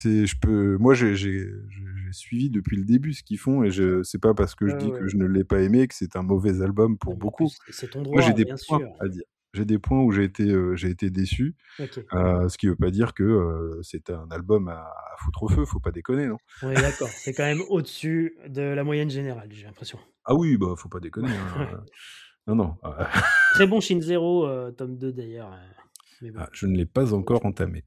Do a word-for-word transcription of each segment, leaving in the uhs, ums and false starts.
C'est je peux moi j'ai j'ai j'ai j'ai suivi depuis le début ce qu'ils font et je c'est pas parce que je Ouais, dis ouais, que ouais. je ne l'ai pas aimé que c'est un mauvais album Non, pour mais en beaucoup. plus, c'est c'est ton Moi droit, j'ai des bien points sûr. à dire. J'ai des points où j'ai été, heu, j'ai été déçu, OK. heu, ce qui veut pas dire que, heu, c'est un album à à foutre au feu, faut pas déconner, non? On est d'accord, c'est quand même au-dessus de la moyenne générale, j'ai l'impression. Ah oui, bah, faut pas déconner, hein, Ouais. heu, non, non, heu Très bon Shin zero, heu, tome deux d'ailleurs, heu, mais bon, Ah, je ne l'ai pas c'est autre encore chose. entamé.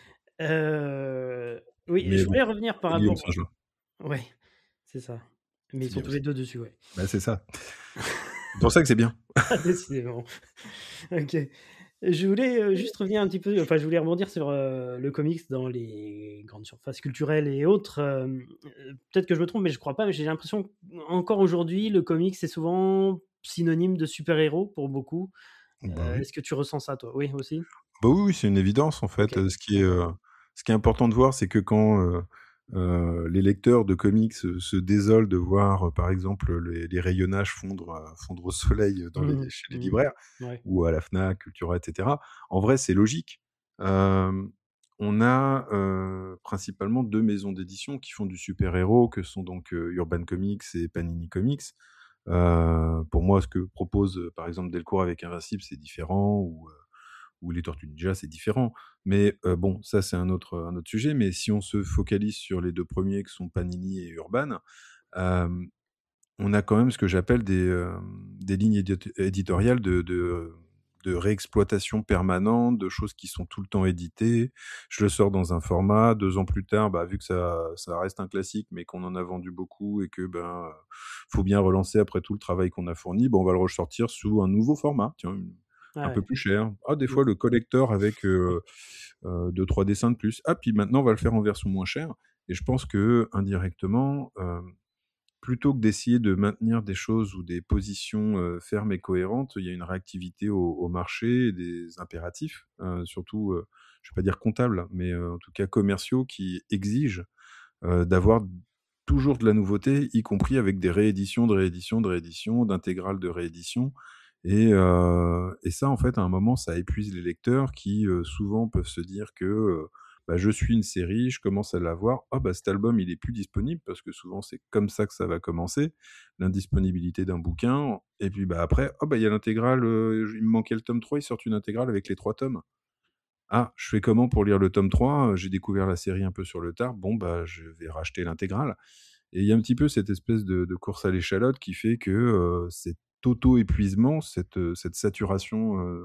Heu, oui, Mais je bon, voulais revenir par c'est Guillaume rapport Singelin. ouais, c'est ça, mais ils C'est sont bien tous les aussi. deux dessus, ouais. Bah, c'est ça. C'est pour ça que c'est bien. Ah décidément. OK. Je voulais, heu, juste revenir un petit peu enfin, je voulais rebondir sur, heu, le comics dans les grandes surfaces culturelles et autres, hem, heu, peut-être que je me trompe, mais je crois pas, mais j'ai l'impression qu'encore aujourd'hui, le comics, c'est souvent synonyme de super-héros pour beaucoup. Bah, Heu, oui. est-ce que tu ressens ça toi? Oui, aussi? Bah, oui, oui, c'est une évidence en fait, OK, heu, ce qui est, d'accord. heu, ce qui est important de voir, c'est que quand, heu heu, les lecteurs de comics se se désolent de voir, heu, par exemple, les les rayonnages fondre, heu, fondre au soleil dans les Mmh mh. chez les Mmh libraires mh. Ouais. ou à la Fnac, Cultura et cetera. En vrai, c'est logique. Hem, on a, heu, principalement deux maisons d'édition qui font du super-héros que sont donc, heu, Urban Comics et Panini Comics. Heu, pour moi, ce que propose, heu, par exemple, Delcourt avec Invincible, c'est différent ou, heu, ou les Tortues Ninja, c'est différent. Mais, heu, bon, ça, c'est un autre, un autre sujet. Mais si on se focalise sur les deux premiers qui sont Panini et Urban, hem, on a quand même ce que j'appelle des, hem, des lignes édit éditoriales de de, heu, de réexploitation permanente, de choses qui sont tout le temps éditées. Je le sors dans un format, deux ans plus tard, bah, vu que ça ça reste un classique, mais qu'on en a vendu beaucoup et que, ben, heu, faut bien relancer après tout le travail qu'on a fourni, bah, on va le ressortir sous un nouveau format, tiens, une Ah un ouais. peu plus cher. Ah, des Mmh. fois, le collector avec, Ouais. heu heu, deux trois dessins de plus. Ah, puis maintenant, on va le faire en version moins chère et je pense qu'indirectement, hem, plutôt que d'essayer de maintenir des choses ou des positions, heu, fermes et cohérentes, il y a une réactivité au au marché et des impératifs, heu, surtout, heu, je vais pas dire comptables, mais, heu, en tout cas commerciaux qui exigent, heu, d'avoir toujours de la nouveauté, y compris avec des rééditions, de rééditions, de rééditions, d'intégrales de rééditions et heu et ça, en fait, à un moment, ça épuise les lecteurs qui, heu, souvent peuvent se dire que, heu, bah, je suis une série, je commence à l'avoir, ah bah, cet album, il est plus disponible parce que souvent, c'est comme ça que ça va commencer, l'indisponibilité d'un bouquin et puis, bah, après, ah bah, il y a l'intégrale, heu, j il me manquait le tome trois, ils sortent une intégrale avec les trois tomes. Ah, je fais comment pour lire le tome trois? Heu, j'ai découvert la série un peu sur le tard. Bon, bah, je vais racheter l'intégrale et il y a un petit peu cette espèce de de course à l'échalote qui fait que, heu, cet auto-épuisement, cette, heu, cette saturation, heu,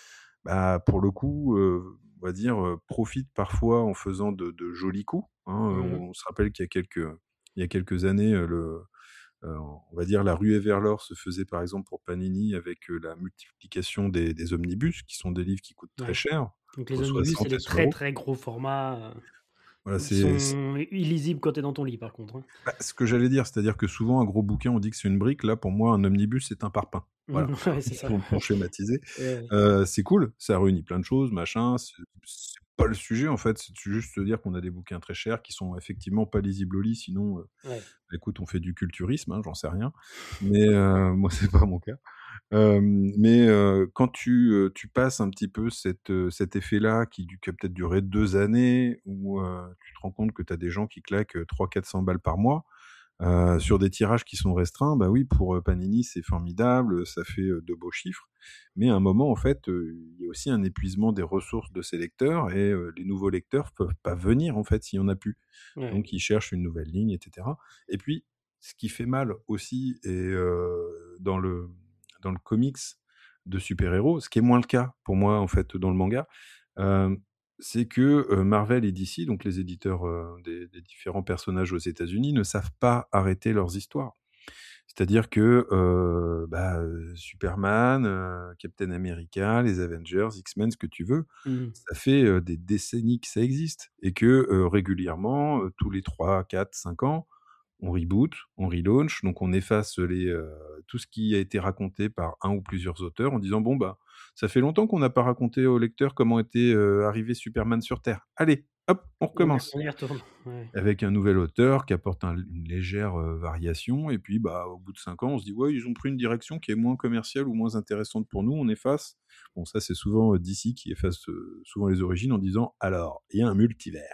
bah, pour le coup, heu, on va dire, heu, profite parfois en faisant de de jolis coups, hein. Mmh mh. On se rappelle qu'il y a quelques il y a quelques années, heu, le heu, on va dire la ruée vers l'or se faisait par exemple pour Panini avec, heu, la multiplication des des omnibus qui sont des livres qui coûtent très Ouais. cher, Donc les entre omnibus, c'est soixante et les cent très, euros. très gros formats, Voilà, heu, qui c'est c sont illisibles quand tu es dans ton lit, par contre, hein. bah, ce que j'allais dire, c'est-à-dire que souvent un gros bouquin, on dit que c'est une brique. Là, pour moi, un omnibus, c'est un parpaing. Mmh, Voilà, ouais, c'est ça. pour pour schématiser. Ouais, ouais. Heu, c'est cool, ça réunit plein de choses, machin, c'est c'est pas le sujet, en fait, c'est juste te dire qu'on a des bouquins très chers qui sont effectivement pas lisibles au lit, sinon, heu, Ouais. écoute, on fait du culturisme, hein, j'en sais rien. Mais, heu, moi, c'est pas mon cas. Hem, mais, heu, quand tu, heu, tu passes un petit peu cet, heu, cet effet-là qui du qui a peut-être duré deux années où, heu, tu te rends compte que tu as des gens qui claquent, heu, trois quatre cents balles par mois, heu, sur des tirages qui sont restreints, bah, oui, pour, heu, Panini, c'est formidable, heu, ça fait, heu, de beaux chiffres. Mais à un moment, en fait, heu, il y a aussi un épuisement des ressources de ces lecteurs et heu, les nouveaux lecteurs peuvent pas venir, en fait, s'il y en a plus. Ouais. Donc ils cherchent une nouvelle ligne et cetera et puis, ce qui fait mal aussi et heu, dans le dans le comics de super-héros, ce qui est moins le cas pour moi, en fait, dans le manga, hem, c'est que, heu, Marvel et D C, donc les éditeurs, heu, des des différents personnages aux États-Unis, ne savent pas arrêter leurs histoires. C'est-à-dire que, heu, bah, heu, Superman, heu, Captain America, les Avengers, X-Men, ce que tu veux, Mmh mh. ça fait, heu, des décennies que ça existe et que, heu, régulièrement, heu, tous les trois, quatre, cinq ans, on reboot, on relaunch, donc on efface les, heu, tout ce qui a été raconté par un ou plusieurs auteurs en disant: «Bon, bah, ça fait longtemps qu'on n'a pas raconté aux lecteurs comment était, heu, arrivé Superman sur Terre. Allez, hop, on On y recommence!» on y retourne, ouais. avec un nouvel auteur qui apporte un une légère, heu, variation et puis, bah, au bout de cinq ans, on se dit: «Ouais, ils ont pris une direction qui est moins commerciale ou moins intéressante pour nous, on efface». Bon, ça, c'est souvent, heu, D C qui efface, heu, souvent les origines en disant: «Alors, il y a un multivers».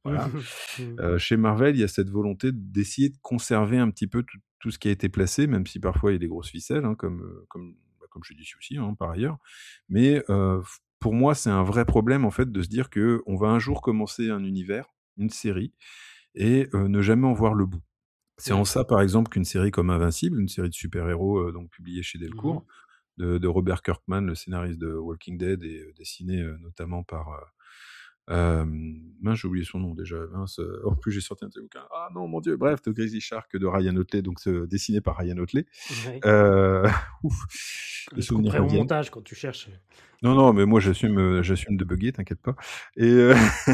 voilà. Mmh. Heu, chez Marvel, il y a cette volonté d'essayer de conserver un petit peu tout tout ce qui a été placé, même si parfois il y a des grosses ficelles, hein, comme, heu, comme, bah, comme chez D C aussi, hein, par ailleurs. Mais, heu, f pour moi, c'est un vrai problème, en fait, de se dire qu'on va un jour commencer un univers, une série et heu, ne jamais en voir le bout. C'est en Ouais. ça, par exemple, qu'une série comme Invincible, une série de super-héros, heu, donc publiée chez Mmh mh. Delcourt, de de Robert Kirkman, le scénariste de Walking Dead et heu, dessiné, heu, notamment par, heu, hem, mince, j'ai oublié son nom déjà, mince, heu, en plus j'ai sorti un de ses bouquins. Ah non, mon Dieu! Bref, The Crazy Shark de Ryan Ottley, donc ce dessiné par Ryan Ottley. Ouais. Heu, ouf, les Je souvenirs couperai au reviennent. montage quand tu cherches, heu, Non, non, mais moi j'assume, heu, j'assume de bugger, t'inquiète pas et heu,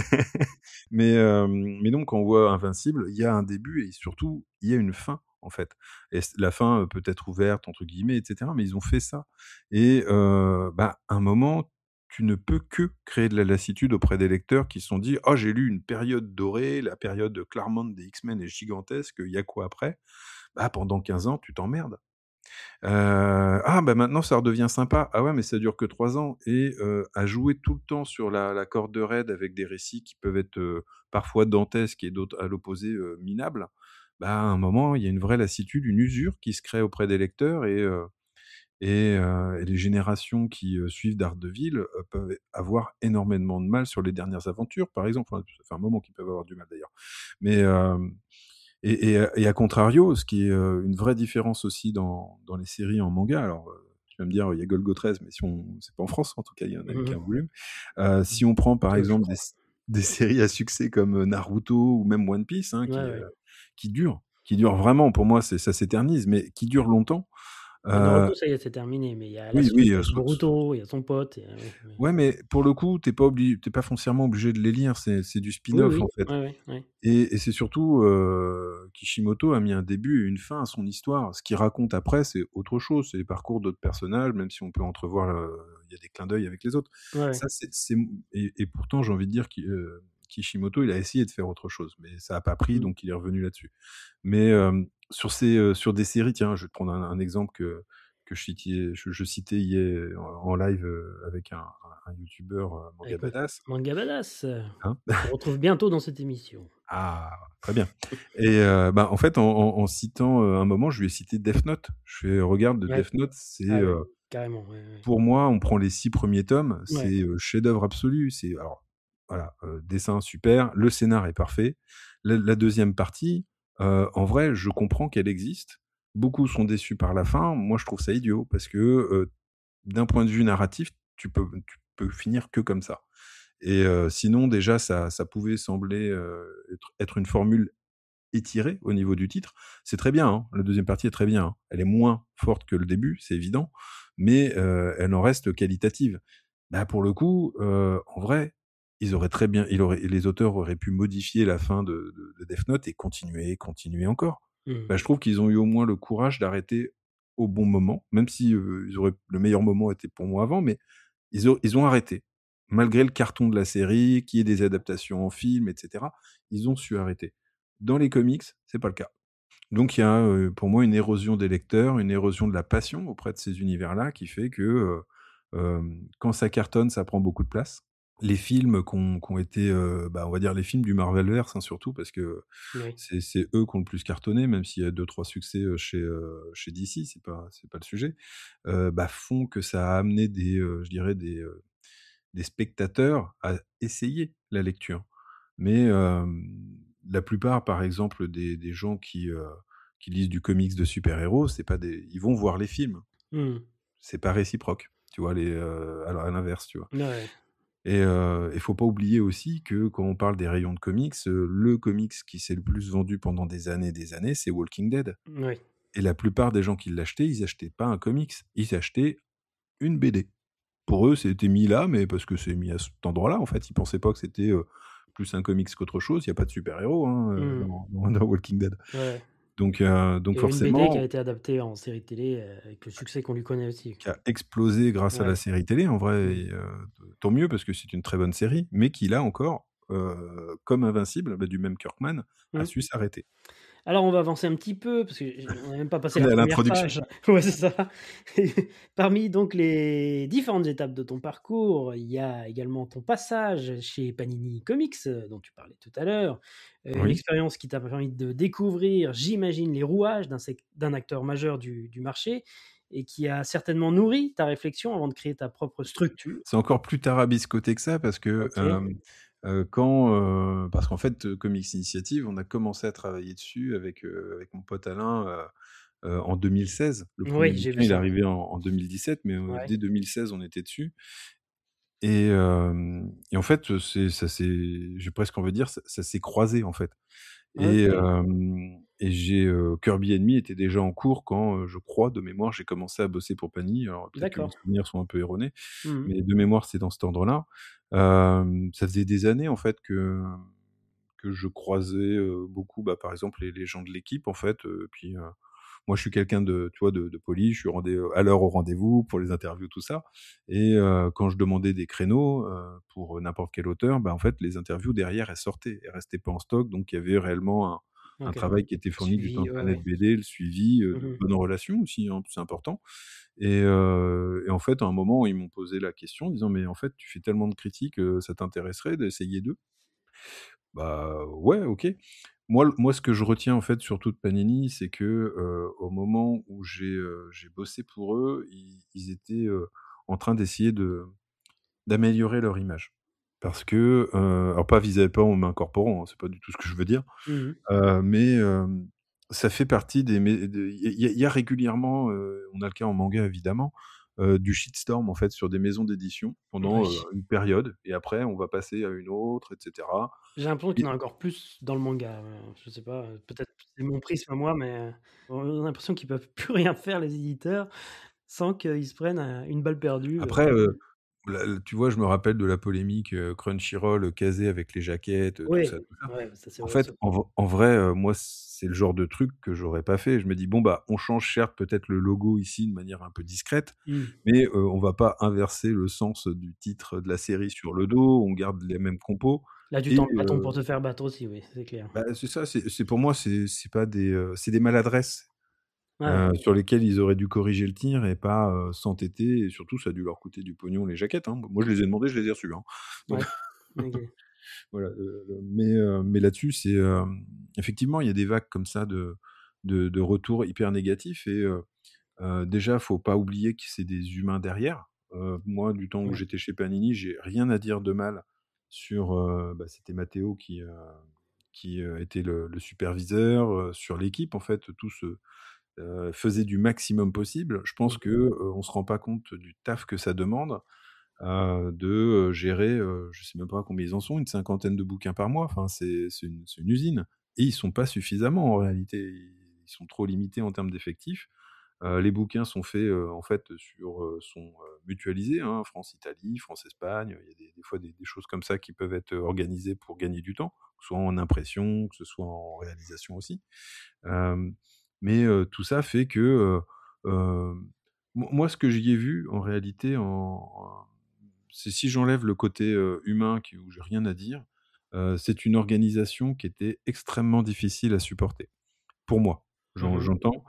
mais hem, mais donc quand on voit Invincible, il y a un début et surtout, il y a une fin, en fait et c la fin, heu, peut être «ouverte» entre guillemets et cetera, mais ils ont fait ça et heu, bah, à un moment, tu ne peux que créer de la lassitude auprès des lecteurs qui se sont dit: «Oh, j'ai lu une période dorée, la période Claremont des X-Men est gigantesque, il y a quoi après?» Bah, pendant quinze ans, tu t'emmerdes. Heu, ah bah, maintenant ça redevient sympa. Ah ouais, mais ça dure que trois ans et heu, à jouer tout le temps sur la la corde raide avec des récits qui peuvent être, heu, parfois dantesques et d'autres à l'opposé, heu, minables, bah, à un moment, il y a une vraie lassitude, une usure qui se crée auprès des lecteurs et heu et heu et les générations qui, heu, suivent Daredevil, heu, peuvent avoir énormément de mal sur les dernières aventures, par exemple. Enfin, ça fait un moment qu'ils peuvent avoir du mal d'ailleurs. Mais hem et et, heu, et à contrario, ce qui est, heu, une vraie différence aussi dans dans les séries en manga, alors, heu, tu vas me dire, il y a Golgo treize, mais si on c'est pas en France, en tout cas, il y en a eu Mmh mh. qu'un volume. Heu, si on prend, par deux, je exemple, des crois. s des séries à succès comme, heu, Naruto ou même One Piece, hein, Ouais, qui, ouais. heu, qui durent, qui durent vraiment, pour moi, c'est ça s'éternise, mais qui durent longtemps. Bah, Heu, Naruto, ça y est, c'est terminé, mais il y a la oui, suite oui, heu, avec so so Boruto, il y a son pote et heu, oui, oui. ouais, mais pour le coup, tu es pas obli tu es pas foncièrement obligé de les lire, c'est c'est du Oui, spin-off, oui. en fait. Ouais, ouais, ouais. Et et c'est surtout, heu, Kishimoto a mis un début et une fin à son histoire. Ce qu'il raconte après, c'est autre chose, c'est les parcours d'autres personnages, même si on peut entrevoir, heu, il y a des clins d'œil avec les autres. Ouais, ouais. Ça, c'est c'est m et et pourtant, j'ai envie de dire qui heu, Kishimoto, il a essayé de faire autre chose, mais ça a pas pris, Mmh. donc il est revenu là-dessus. Mais hem, sur ces, heu, sur des séries, tiens, je vais te prendre un un exemple que que je citais je je citais hier en en live, heu, avec un un un youtubeur, heu, Manga Avec M Badass, Manga Badass, heu, hein. qu'on retrouve bientôt dans cette émission. Ah! Très bien et heu, bah, en fait, en en en citant, heu, un moment, je lui ai cité Death Note. Je fais: «Regarde, de Ouais. Death Note, c'est, Ah oui, heu, carrément, ouais, ouais. pour moi, on prend les six premiers tomes, Ouais. c'est, heu, chef-d'œuvre absolu». C'est alors, voilà, heu, dessin super, le scénar est parfait. La la deuxième partie, heu, en vrai, je comprends qu'elle existe. Beaucoup sont déçus par la fin. Moi, je trouve ça idiot parce que, heu, d'un point de vue narratif, tu peux tu peux finir que comme ça et heu, sinon déjà ça ça pouvait sembler, heu, être être une formule étirée au niveau du titre. C'est très bien, hein, la deuxième partie est très bien, hein. Elle est moins forte que le début, c'est évident, mais heu, elle en reste qualitative. Bah, pour le coup, heu, en vrai, ils auraient très bien il aurait les auteurs auraient pu modifier la fin de de de Death Note et continuer, continuer encore. Mmh. Bah, je trouve qu'ils ont eu au moins le courage d'arrêter au bon moment, même si, heu, ils auraient le meilleur moment était pour moi avant, mais ils ont ils ont arrêté. Malgré le carton de la série, qu'il y ait des adaptations en film et cetera, ils ont su arrêter. Dans les comics, c'est pas le cas. Donc il y a, heu, pour moi une érosion des lecteurs, une érosion de la passion auprès de ces univers-là qui fait que, heu, hem, quand ça cartonne, ça prend beaucoup de place. Les films qui ont qui ont été, heu, bah, on va dire les films du Marvelverse, hein, surtout parce que Oui. c'est c'est eux qui ont le plus cartonné, même s'il y a deux trois succès, heu, chez, heu, chez D C, c'est pas c'est pas le sujet, heu, bah, font que ça a amené des, heu, je dirais des, heu, des spectateurs à essayer la lecture. Mais hem, la plupart, par exemple, des des gens qui, heu, qui lisent du comics de super-héros, c'est pas des ils vont voir les films. Mmh. C'est pas réciproque, tu vois? Les, heu, alors à l'inverse, tu vois? Ouais. Et heu, il faut pas oublier aussi que quand on parle des rayons de comics, heu, le comics qui s'est le plus vendu pendant des années et des années, c'est Walking Dead Oui. et la plupart des gens qui l'achetaient, ils achetaient pas un comics, ils achetaient une B D. Pour eux, c'était mis là, mais parce que c'est mis à cet endroit-là, en fait. Ils pensaient pas que c'était, heu, plus un comics qu'autre chose. Il y a pas de super-héros, hein, heu, Mmh. dans dans dans Walking Dead. Ouais. Donc heu, donc Et une B D qui a forcément, été adaptée en série télé, heu, avec le succès qu'on lui connaît aussi. qui a explosé grâce à la Ouais. série télé, en vrai Mmh. et heu, tant mieux parce que c'est une très bonne série, mais qui là encore, heu, comme Invincible, bah, du même Kirkman, a Mmh. su s'arrêter. Alors on va avancer un petit peu parce que j on n'a même pas passé On la est à première l'introduction. page. Ouais, c'est ça. Parmi donc les différentes étapes de ton parcours, il y a également ton passage chez Panini Comics, heu, dont tu parlais tout à l'heure. Heu, une Oui. expérience qui t'a permis de découvrir, j'imagine, les rouages d'un sec d'un acteur majeur du du marché et qui a certainement nourri ta réflexion avant de créer ta propre structure. C'est encore plus tarabiscoté que ça parce que, OK. hem, heu, quand, heu parce qu'en fait, heu, Comics Initiative, on a commencé à travailler dessus avec, heu, avec mon pote Alain, heu heu, en deux mille seize. Le premier Oui, j'ai bouquin, vu il est ça. arrivé en en deux mille dix-sept, mais, heu, Ouais. dès deux mille seize, on était dessus et hem et en fait, heu, c'est ça s'est j'ai presque envie de dire, ça ça s'est croisé, en fait et OK. hem et j'ai, heu, Kirby Enemy était déjà en cours quand, heu, je crois, de mémoire, j'ai commencé à bosser pour Panini. Alors peut-être que mes D'accord. souvenirs sont un peu erronés, Mmh mh. mais de mémoire, c'est dans cet ordre-là. Hem, ça faisait des années, en fait, que que je croisais, heu, beaucoup, bah, par exemple, les les gens de l'équipe, en fait, heu, puis, heu, moi, je suis quelqu'un de, tu vois, de de poli, je suis rendez à l'heure au rendez-vous pour les interviews, tout ça et heu, quand je demandais des créneaux, heu, pour n'importe quel auteur, bah, en fait, les interviews derrière, elles sortaient, elles restaient pas en stock, donc il y avait réellement un un OK. travail qui était fourni du temps Suivi, de ouais, Planète ouais. B D, le suivi, heu, Mmh de mh. bonnes relations aussi, hein, c'est important et heu et en fait, à un moment, ils m'ont posé la question en disant: «Mais en fait, tu fais tellement de critiques, heu, ça t'intéresserait d'essayer d'eux?» Bah, ouais, OK. Moi, l moi, ce que je retiens, en fait, surtout de Panini, c'est que, heu, au moment où j'ai, heu, j'ai bossé pour eux, ils ils étaient, heu, en train d'essayer de d'améliorer leur image. Parce que, heu, alors pas vis-à pas en m'incorporant, hein, c'est pas du tout ce que je veux dire, Mmh mh. heu, mais, hem, ça fait partie des mé de il y a il y a il y a régulièrement, heu, on a le cas en manga évidemment, heu, du shitstorm en fait sur des maisons d'édition pendant, heu, Oui. une période et après on va passer à une autre et cetera J'ai l'impression qu'il et y en a encore plus dans le manga, heu, je sais pas, heu, peut-être c'est mon prisme à moi, mais, heu, on a l'impression qu'ils peuvent plus rien faire les éditeurs, sans qu'ils se prennent, heu, une balle perdue, heu après, heu, la l tu vois, je me rappelle de la polémique, heu, Crunchyroll, heu, casé avec les jaquettes, heu, tout ça, Oui, tout ça. ouais, ça c'est En autre fait, chose. en v en vrai, heu, moi, c'est le genre de truc que j'aurais pas fait. Je me dis: «Bon, bah, on change certes peut-être le logo ici de manière un peu discrète, Mmh. mais, heu, on va pas inverser le sens du titre de la série sur le dos, on garde les mêmes compos» Là, tu et tends le bâton pour heu te faire battre aussi, oui, c'est clair. bah, c'est ça, c'est c'est pour moi, c'est c'est pas des, heu, c'est des maladresses, Ouais, heu, sur lesquelles ils auraient dû corriger le tir et pas, heu, s'entêter et surtout ça a dû leur coûter du pognon les jaquettes, hein. Moi, je les ai demandées, je les ai reçues, hein. Donc ouais, OK. voilà, heu, le mais heu, mais là-dessus, c'est, hem, effectivement, il y a des vagues comme ça de de de retours hyper négatifs et heu heu, déjà, faut pas oublier que c'est des humains derrière. Heu, moi, du temps où Ouais. j'étais chez Panini, j'ai rien à dire de mal sur, heu, bah, c'était Matteo qui, heu, qui, heu, était le le superviseur, heu, sur l'équipe, en fait, tous, heu heu, faisaient du maximum possible. Je pense Mmh que, mh. heu, on se rend pas compte du taf que ça demande, heu, de, heu, gérer, heu, je sais même pas combien ils en sont, une cinquantaine de bouquins par mois. Enfin, c'est c'est une c'est une usine et ils sont pas suffisamment en réalité. Ils sont trop limités en termes d'effectifs. Heu, les bouquins sont faits, heu, en fait, sur, heu, sont, heu, mutualisés, hein, France-Italie, France-Espagne. Il y a des des fois des des choses comme ça qui peuvent être, heu, organisées pour gagner du temps, que ce soit en impression, que ce soit en réalisation aussi. Hem, mais heu, tout ça fait que, heu, hem, mo moi, ce que j'y ai vu en réalité en en c'est si j'enlève le côté, heu, humain qui où j'ai rien à dire, heu, c'est une organisation qui était extrêmement difficile à supporter. Pour moi, Mmh j'en mh. j'entends,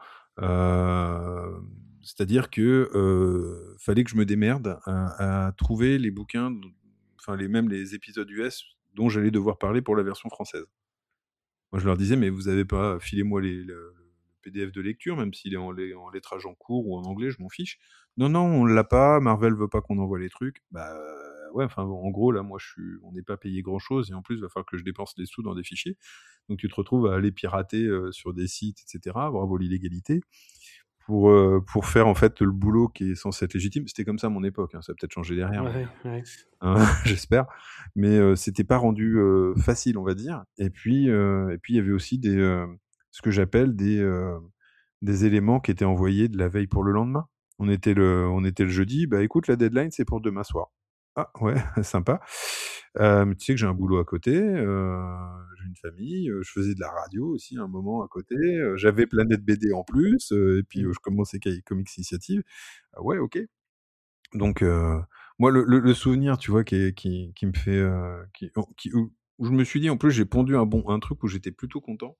hem, c'est-à-dire que, heu, fallait que je me démerde à à trouver les bouquins d enfin les même les épisodes U S dont j'allais devoir parler pour la version française. Moi, je leur disais: «Mais vous avez pas filez-moi les le le P D F de lecture, même s'il est en lait en lettrage en cours ou en anglais, je m'en fiche». «Non, non, on l'a pas, Marvel veut pas qu'on envoie les trucs». Bah, heu, ouais, enfin, en gros, là, moi, je suis on n'est pas payé grand chose et en plus, il va falloir que je dépense des sous dans des fichiers. Donc tu te retrouves à aller pirater, heu, sur des sites et cetera, bravo l'illégalité, pour, heu, pour faire, en fait, le boulot qui est censé être légitime. C'était comme ça à mon époque, hein, ça a peut-être changé derrière, mais Ouais, ouais. hein, j'espère, mais heu, c'était pas rendu, heu, facile, on va dire et puis, heu et puis il y avait aussi des, heu, ce que j'appelle des, heu, des éléments qui étaient envoyés de la veille pour le lendemain. On était le on était le jeudi, bah, écoute, la deadline, c'est pour demain soir. Ah ouais, sympa. Hem, tu sais que j'ai un boulot à côté, heu, j'ai une famille, heu, je faisais de la radio aussi à un moment à côté, heu, j'avais Planète B D en plus, heu et puis, heu, Mmh. je commençais Kai Comics Initiative. Ah ouais, OK. Donc heu, moi, le le le souvenir, tu vois, qui est qui qui me fait, heu, qui en qui où où je me suis dit en plus, j'ai pondu un bon un truc où j'étais plutôt content.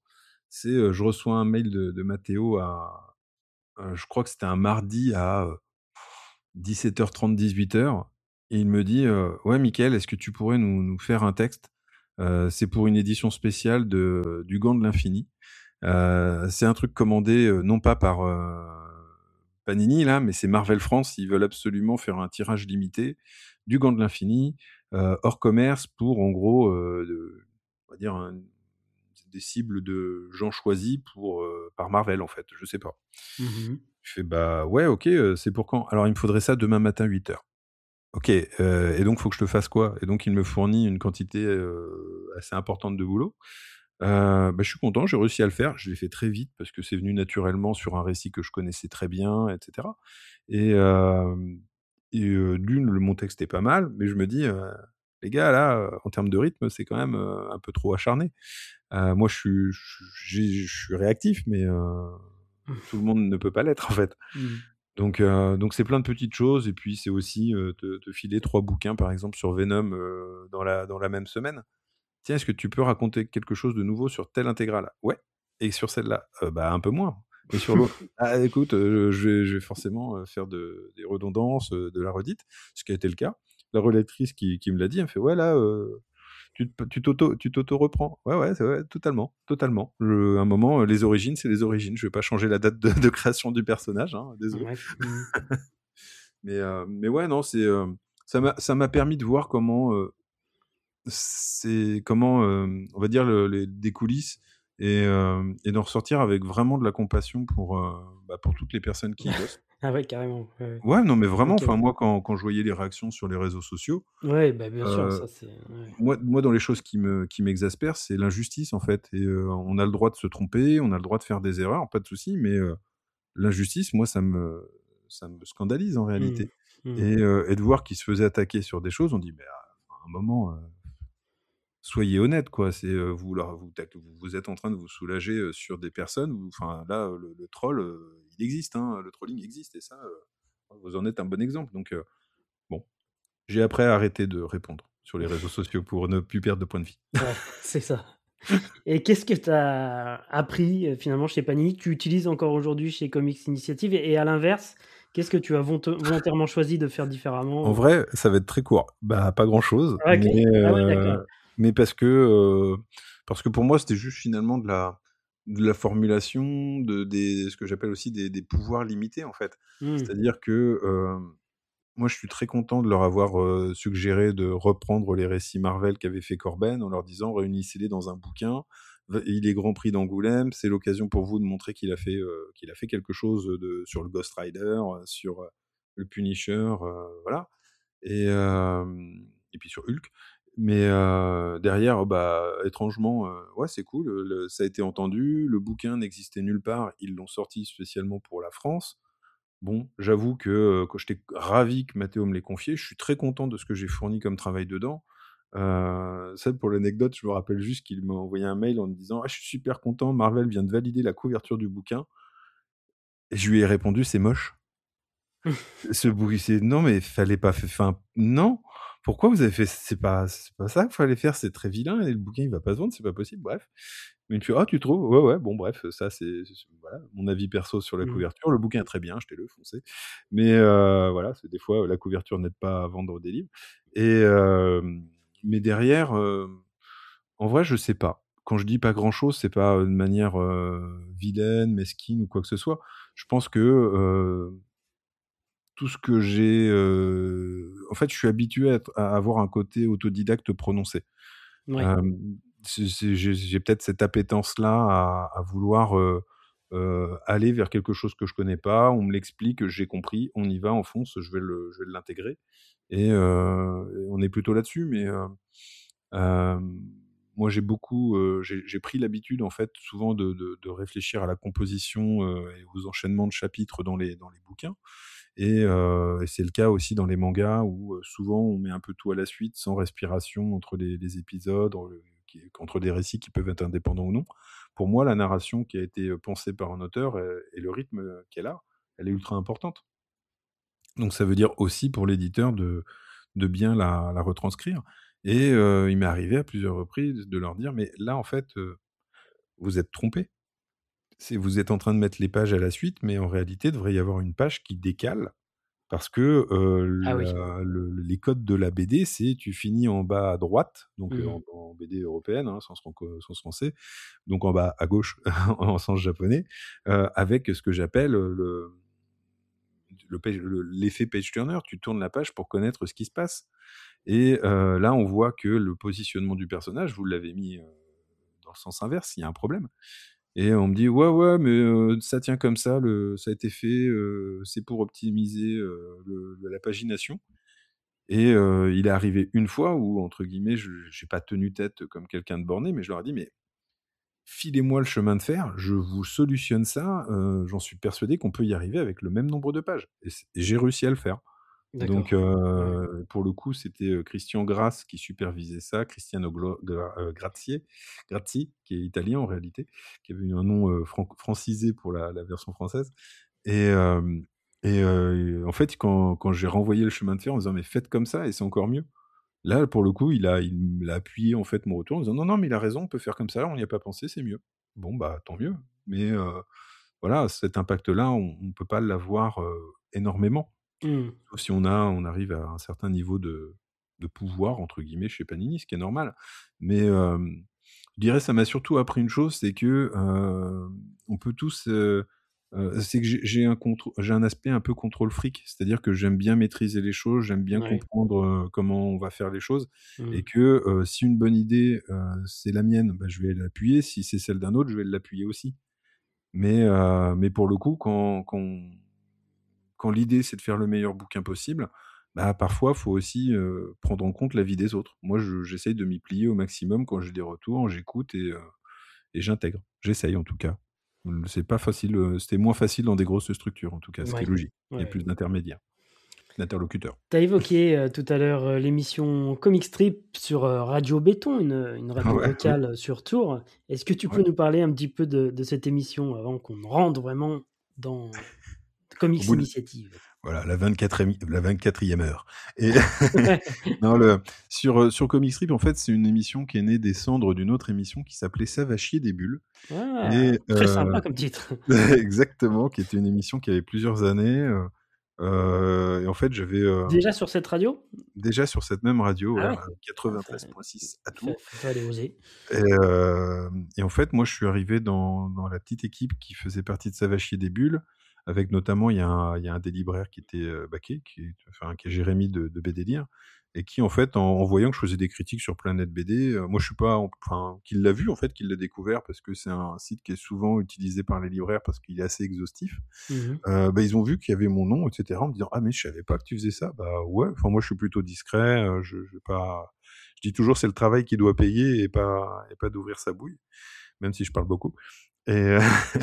C'est, heu, je reçois un mail de de Mathéo à, heu, je crois que c'était un mardi à, heu, dix-sept heures trente-dix-huit heures et il me dit, heu: «Ouais Mickaël, est-ce que tu pourrais nous nous faire un texte? Heu, c'est pour une édition spéciale de du Gant de l'Infini. Heu, c'est un truc commandé, heu, non pas par, heu, Panini là, mais c'est Marvel France. Ils veulent absolument faire un tirage limité du Gant de l'Infini, heu, hors commerce pour en gros, heu, de on va dire un des cibles de gens choisis pour, heu, par Marvel en fait, je sais pas». Mmh mh. Je fais: «Bah ouais, OK, heu, c'est pour quand?» «Alors il me faudrait ça demain matin huit heures». OK, heu et donc faut que je te fasse quoi? Et donc il me fournit une quantité, heu, assez importante de boulot. Heu, bah, je suis content, j'ai réussi à le faire. Je l'ai fait très vite parce que c'est venu naturellement sur un récit que je connaissais très bien et cetera et hem et heu, d'une, le mon texte est pas mal, mais je me dis, heu: «Les gars là, heu, en termes de rythme, c'est quand même, heu, un peu trop acharné». Heu, moi je suis je j'ai je suis réactif, mais heu, tout le monde ne peut pas l'être en fait. Mmh. Donc heu, donc c'est plein de petites choses et puis c'est aussi, heu, te te filer trois bouquins par exemple sur Venom, heu, dans la dans la même semaine. «Tiens, est-ce que tu peux raconter quelque chose de nouveau sur telle intégrale?» «Ouais, et sur celle-là?» «Heu, bah, un peu moins et sur l'autre?» «Ah écoute, heu, je vais je vais forcément, heu, faire de des redondances, heu, de la redite», ce qui a été le cas. La relectrice qui qui me l'a dit, elle me fait: «Ouais là, heu, tu te tu t'auto tu t'auto-reprends». «Ouais, ouais, c'est ouais, totalement, totalement». Je à un moment, heu, les origines, c'est les origines. Je vais pas changer la date de de création du personnage, hein, désolé. Ouais. Mmh. Mais heu, mais ouais, non, c'est, hem, ça m'a ça m'a permis de voir comment, heu, c'est comment, hem, on va dire le les des coulisses et hem et d'en ressortir avec vraiment de la compassion pour, heu, bah, pour toutes les personnes qui y bossent. Ah ouais, carrément, ouais, ouais. Ouais, non, mais vraiment, OK. enfin moi quand quand je voyais les réactions sur les réseaux sociaux, Ouais, bah, bien sûr, heu, ça c'est ouais. moi moi dans les choses qui me qui m'exaspèrent, c'est l'injustice en fait et heu, on a le droit de se tromper, on a le droit de faire des erreurs, pas de souci, mais heu, l'injustice, moi ça me ça me scandalise en Mmh. réalité Mmh. et heu et de voir qu'ils se faisaient attaquer sur des choses, on dit: «Mais à à un moment, heu, soyez honnêtes quoi, c'est, heu, vous leur vous tac vous vous êtes en train de vous soulager, heu, sur des personnes ou enfin là, heu, le le troll, heu, il existe, hein, le trolling existe et ça, heu, vous en êtes un bon exemple donc heu, bon, j'ai après arrêté de répondre sur les réseaux sociaux pour ne plus perdre de points de vie. Ouais, c'est ça. Et qu'est-ce que tu as appris, heu, finalement chez Panini, que tu utilises encore aujourd'hui chez Comics Initiative et et à l'inverse, qu'est-ce que tu as volonte volontairement choisi de faire En différemment? vrai, ça va être très court. Bah, pas grand-chose, Ah OK. mais Ah ouais, d'accord. heu, mais parce que, heu, parce que pour moi, c'était juste finalement de la de la formulation, de des ce que j'appelle aussi des des pouvoirs limités, en fait. Mmh. C'est-à-dire que, hem, moi, je suis très content de leur avoir, heu, suggéré de reprendre les récits Marvel qu'avait fait Corben en leur disant: «Réunissez-les dans un bouquin. V il est grand prix d'Angoulême, c'est l'occasion pour vous de montrer qu'il a fait, heu, qu'il a fait quelque chose, de sur le Ghost Rider, heu, sur, heu, le Punisher», heu, voilà. Et hem et puis sur Hulk. Mais heu, derrière, bah, étrangement, heu, ouais, c'est cool, heu, le ça a été entendu, le bouquin n'existait nulle part, ils l'ont sorti spécialement pour la France. Bon, j'avoue que, heu, que j'étais ravi que Matteo me l'ait confié. Je suis très content de ce que j'ai fourni comme travail dedans. Heu, ça, pour l'anecdote, je me rappelle juste qu'il m'a envoyé un mail en me disant: «Ah, je suis super content, Marvel vient de valider la couverture du bouquin» et je lui ai répondu: «C'est moche». Ce bruit, c'est non, mais fallait pas f enfin, non! Pourquoi vous avez fait c'est pas c'est pas ça qu'il fallait faire, c'est très vilain et le bouquin, il va pas se vendre, c'est pas possible, bref. Mais il me fait: «Ah, tu trouves? Ouais, ouais, bon, bref, ça, c'est c'est voilà, mon avis perso sur la Mmh. couverture. Le bouquin est très bien, achetez-le, foncez». Mais heu, voilà, c'est des fois, la couverture n'aide pas à vendre des livres et hem, mais derrière, hem, en vrai, je sais pas. Quand je dis pas grand-chose, c'est pas, heu, de manière, heu, vilaine, mesquine ou quoi que ce soit. Je pense que, heu tout ce que j'ai, heu, en fait, je suis habitué à être à avoir un côté autodidacte prononcé. Ouais. Hem, c'est c'est j'ai j'ai peut-être cette appétence-là à à vouloir, heu heu, aller vers quelque chose que je connais pas. On me l'explique, j'ai compris, on y va, on fonce, je vais le je vais l'intégrer et heu et on est plutôt là-dessus. Mais heu, hem, moi, j'ai beaucoup, heu, j'ai j'ai pris l'habitude, en fait, souvent de de de réfléchir à la composition, heu et aux enchaînements de chapitres dans les dans les bouquins et heu et c'est le cas aussi dans les mangas où, heu, souvent on met un peu tout à la suite, sans respiration entre les les épisodes, heu, qui entre des récits qui peuvent être indépendants ou non. Pour moi, la narration qui a été, heu, pensée par un auteur, heu et le rythme, heu, qu'elle a, elle est ultra importante. Donc ça veut dire aussi pour l'éditeur de de bien la la retranscrire et heu, il m'est arrivé à plusieurs reprises de leur dire: «Mais là, en fait, heu, vous êtes trompés». C'est vous êtes en train de mettre les pages à la suite, mais en réalité, il devrait y avoir une page qui décale parce que, heu, Ah oui. la le les codes de la B D, c'est tu finis en bas à droite, donc heu, Mmh. en en B D européenne, hein, sens franco sens français, donc en bas à gauche en sens japonais, heu, avec ce que j'appelle, heu, le le page le l'effet page turner. Tu tournes la page pour connaître ce qui se passe et heu, là, on voit que le positionnement du personnage, vous l'avez mis, heu, dans le sens inverse, il y a un problème. Et on me dit: «Ouais, ouais, mais heu, ça tient comme ça, le ça a été fait, heu, c'est pour optimiser, heu, le le la pagination» et heu, il est arrivé une fois où, entre guillemets, je j'ai pas tenu tête comme quelqu'un de borné, mais je leur ai dit: «Mais filez-moi le chemin de fer, je vous solutionne ça, heu, j'en suis persuadé qu'on peut y arriver avec le même nombre de pages» et c et j'ai réussi à le faire. Donc D'accord. Ouais. heu, pour le coup, c'était, heu, Christian Grasse qui supervisait ça, Cristiano Glo Gra heu, Grazie Grazzi, qui est italien en réalité, qui avait eu un nom, heu, franc francisé pour la la version française et hem et heu, en fait, quand quand j'ai renvoyé le chemin de fer en disant: «Mais faites comme ça et c'est encore mieux». Là, pour le coup, il a il me l'a appuyé, en fait, mon retour en disant: «Non, non, mais il a raison, on peut faire comme ça, on n'y a pas pensé, c'est mieux». Bon, bah, tant mieux, mais heu, voilà, cet impact-là, on ne peut pas l'avoir, heu, énormément. Mmh. Sauf si on a on arrive à un certain niveau de de «pouvoir» entre guillemets chez Panini, ce qui est normal. Mais, hem, je dirais ça m'a surtout appris une chose, c'est que, hem, on peut tous, heu heu, c'est que j'ai j'ai un contrô j'ai un aspect un peu contrôle fric. C'est-à-dire que j'aime bien maîtriser les choses, j'aime bien Ouais. comprendre, heu, comment on va faire les choses Mmh. et que, heu, si une bonne idée, heu, c'est la mienne, bah, je vais l'appuyer, si c'est celle d'un autre, je vais l'appuyer aussi. Mais, heu, mais pour le coup, quand quand on quand l'idée, c'est de faire le meilleur bouquin possible, bah, parfois, il faut aussi, heu, prendre en compte l'avis des autres. Moi, je j'essaye de m'y plier au maximum quand j'ai des retours, j'écoute et heu et j'intègre. J'essaye en tout cas. Mmh, c'est pas facile, heu, c'était moins facile dans des grosses structures en tout cas, ce qui est Ouais. logique. Il y a Ouais. plus d'intermédiaires, d'interlocuteurs. Tu as évoqué, heu, tout à l'heure, heu, l'émission Comic Strip sur, heu, Radio Béton, une, heu, une radio Ouais, oui, locale sur Tours. Est-ce que tu peux ouais. nous parler un petit peu de de cette émission avant qu'on rentre vraiment dans Au Comics bout de Initiative? voilà, la vingt-quatrième la vingt-quatrième heure et Ouais. non, le sur, heu, sur Comic Strip, en fait, c'est une émission qui est née des cendres d'une autre émission qui s'appelait «Ça va chier des bulles» Ah! et Très heu sympa comme titre. exactement, qui était une émission qui avait plusieurs années, heu heu et en fait, j'avais, heu, Déjà sur cette radio? déjà sur cette même radio, Ah ouais, ouais? heu, Ah ça quatre-vingt-treize virgule six à fa Tours fallait oser. et hem et en fait, moi, je suis arrivé dans dans la petite équipe qui faisait partie de Ça va chier des bulles, avec notamment, il y a un il y a un des libraires qui était, heu, baquet, qui est enfin, qui est Jérémy de de B D Lire et qui, en fait, en en voyant que je faisais des critiques sur Planète B D, heu, moi, je suis pas enfin, qu'il l'a vu, en fait, qu'il l'a découvert parce que c'est un site qui est souvent utilisé par les libraires parce qu'il est assez exhaustif. Mmh mh. Heu, bah, ils ont vu qu'il y avait mon nom et cetera, en me disant: «Ah mais je savais pas que tu faisais ça». Bah, ouais, enfin moi je suis plutôt discret, heu, je je vais pas je dis toujours: «C'est le travail qui doit payer et pas et pas d'ouvrir sa bouille», même si je parle beaucoup et heu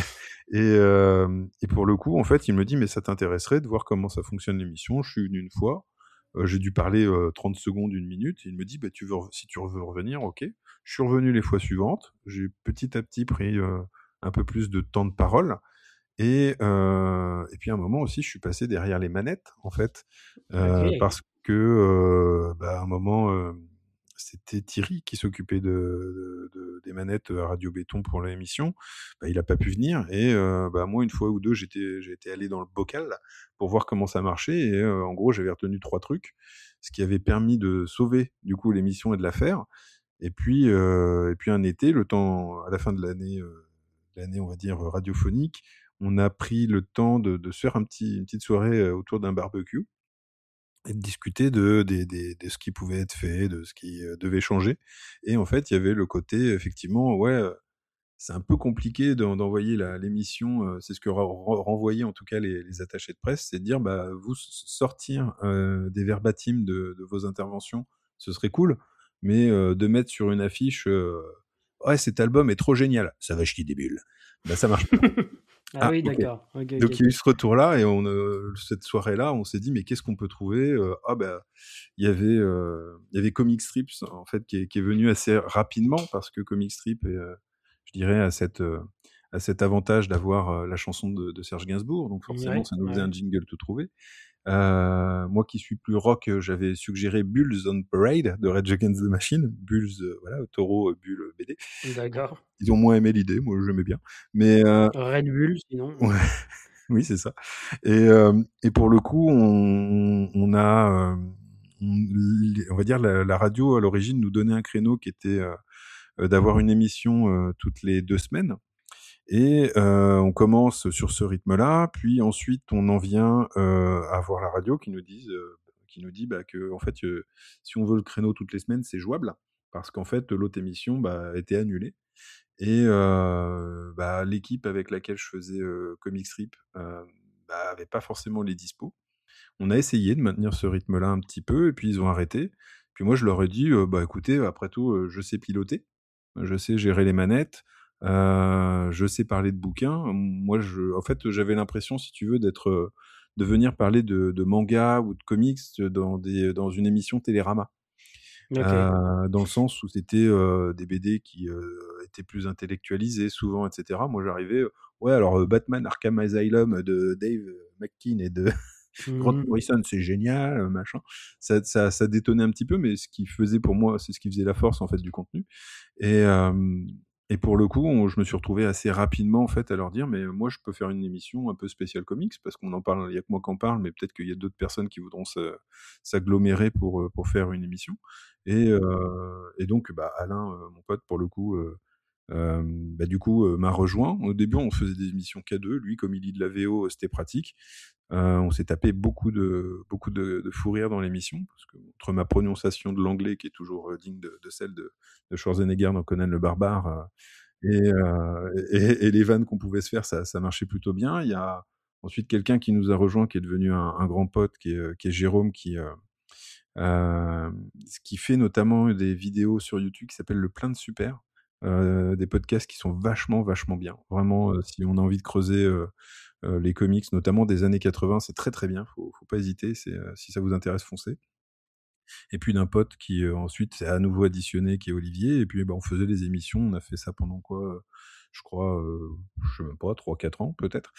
et hem et pour le coup, en fait, il me dit: «Mais ça t'intéresserait de voir comment ça fonctionne l'émission?» Je suis venu une fois, heu, j'ai dû parler, heu, trente secondes, une minute et il me dit: «Bah, tu veux rev si tu veux revenir, OK». Je suis revenu les fois suivantes, j'ai petit à petit pris, heu, un peu plus de temps de parole et heu et puis à un moment aussi, je suis passé derrière les manettes, en fait, heu, OK. parce que, heu, bah, à un moment, hem, c'était Thierry qui s'occupait de de de des manettes, à Radio Béton pour l'émission. Bah, il a pas pu venir et heu, bah, moi, une fois ou deux, j'étais j'étais allé dans le bocal pour voir comment ça marchait et heu, en gros, j'avais retenu trois trucs, ce qui avait permis de sauver, du coup, l'émission et de la faire et puis, heu et puis un été, le temps à la fin de l'année, heu, l'année, on va dire, radiophonique, on a pris le temps de de se faire un petit une petite soirée, heu, autour d'un barbecue et de discuter de des des de ce qui pouvait être fait, de ce qui, heu, devait changer et en fait, il y avait le côté effectivement, ouais, heu, c'est un peu compliqué d'en d'envoyer la l'émission, heu, c'est ce que ren ren renvoyaient en tout cas les les attachés de presse, c'est de dire: «Bah, vous s sortir, heu, des verbatims de de vos interventions, ce serait cool, mais heu, de mettre sur une affiche, heu: "Ouais, cet album est trop génial", ça va chier des bulles», bah, ça marche pas. Ah Ah oui, OK. d'accord. OK, OK, Donc il y a eu OK. ce retour-là et on, heu, cette soirée-là, on s'est dit: «Mais qu'est-ce qu'on peut trouver?» heu, ah bah, il y avait, heu, il y avait Comic Strips en fait qui est qui est venu assez rapidement parce que Comic Strip est, heu, je dirais a cette, heu, a cet avantage d'avoir, heu, la chanson de de Serge Gainsbourg, donc forcément Ouais, ça nous faisait un ouais. jingle tout trouvé. Heu, moi qui suis plus rock, heu, j'avais suggéré Bulls on Parade de Rage Against the Machine. Bulls, heu, voilà, taureau, heu, bulle, heu, B D. D'accord. Ils ont moins aimé l'idée, moi j'aimais bien. Mais heu, Red Bull sinon, ouais, heu oui, c'est ça. Et hem et pour le coup, on on a, hem, on l on va dire la la radio à l'origine nous donnait un créneau qui était, heu heu, d'avoir une émission, heu, toutes les deux semaines. Et heu, on commence sur ce rythme-là, puis ensuite on en vient, heu, à voir la radio qui nous disent, heu, qui nous dit, bah, qu'en fait, heu, si on veut le créneau toutes les semaines, c'est jouable. Parce qu'en fait, l'autre émission, bah, a été annulée et heu, bah, l'équipe avec laquelle je faisais, heu, Comic Strip, heu, bah, avait pas forcément les dispos. On a essayé de maintenir ce rythme-là un petit peu et puis ils ont arrêté. Puis moi je leur ai dit, heu: «Bah, écoutez, après tout, heu, je sais piloter, je sais gérer les manettes, heu, je sais parler de bouquins». Moi je en fait, j'avais l'impression, si tu veux, d'être, heu, de venir parler de de manga ou de comics dans des dans une émission Télérama. OK. Heu, dans le sens où c'était, heu, des B D qui, heu, étaient plus intellectualisés souvent et cetera. Moi j'arrivais, heu: «Ouais alors, heu, Batman Arkham Asylum de Dave McKean et de Grant Mmh mh. Morrison, c'est génial, heu, machin». Ça ça ça détonnait un petit peu, mais ce qui faisait pour moi, c'est ce qui faisait la force en fait du contenu. Et hem et pour le coup, on je me suis retrouvé assez rapidement en fait à leur dire: «Mais moi je peux faire une émission un peu spéciale comics parce qu'on en parle, il y a que moi qui en parle, mais peut-être qu'il y a d'autres personnes qui voudront se s'agglomérer pour, heu, pour faire une émission». Et heu et donc bah, Alain, heu, mon pote pour le coup, heu, hem, bah, du coup, heu, m'a rejoint. Au début, on faisait des émissions qu'à deux. Lui, comme il lit de la V O, c'était pratique. Heu, on s'est tapé beaucoup de beaucoup de de fou rire dans l'émission parce qu'entre ma prononciation de l'anglais qui est toujours, heu, digne de de celle de de Schwarzenegger dans Conan le Barbare, heu et heu et et les vannes qu'on pouvait se faire, ça ça marchait plutôt bien. Il y a ensuite quelqu'un qui nous a rejoint, qui est devenu un un grand pote, qui est, heu, qui est Jérôme, qui, heu, hem, ce qui fait notamment des vidéos sur YouTube qui s'appellent Le Plein de Super, heu, des podcasts qui sont vachement, vachement bien. Vraiment, heu, si on a envie de creuser, heu heu, les comics, notamment des années quatre-vingts, c'est très, très bien. Faut faut pas hésiter, c'est, heu, si ça vous intéresse, foncez. Et puis d'un pote qui, heu, ensuite s'est à nouveau additionné, qui est Olivier. Et puis, bah, on faisait des émissions. On a fait ça pendant quoi, heu, je crois, heu, je sais même pas, trois quatre ans peut-être.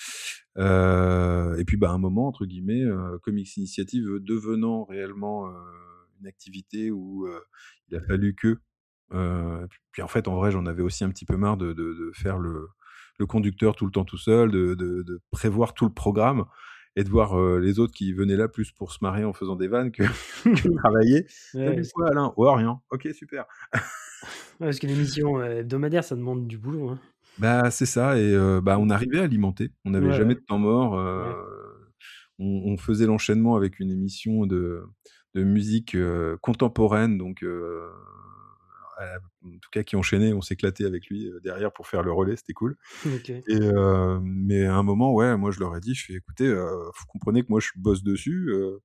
Heu et puis, bah, à un moment, entre guillemets, heu, Comics Initiative devenant réellement, heu, une activité où, heu, il a fallu que, heu puis en fait, en vrai, j'en avais aussi un petit peu marre de de de faire le le conducteur tout le temps tout seul, de de de prévoir tout le programme et de voir, heu, les autres qui venaient là plus pour se marrer en faisant des vannes que que travailler. «Tu as Ouais, vu c quoi Alain?» «Oh rien». «OK, super». Ouais, parce qu'une émission, heu, hebdomadaire, ça demande du boulot, hein. Bah, c'est ça. Et heu, bah, Mmh. on arrivait à alimenter. On n'avait Ouais, jamais ouais. de temps mort, Ouais. heu, on on faisait l'enchaînement avec une émission de de musique, heu, contemporaine donc heu, à en tout cas qui enchaînait, on s'éclatait avec lui, heu, derrière pour faire le relais, c'était cool. OK. Et heu, mais à un moment, ouais, moi je leur ai dit, je fais: «Écoutez, heu, vous comprenez que moi je bosse dessus, heu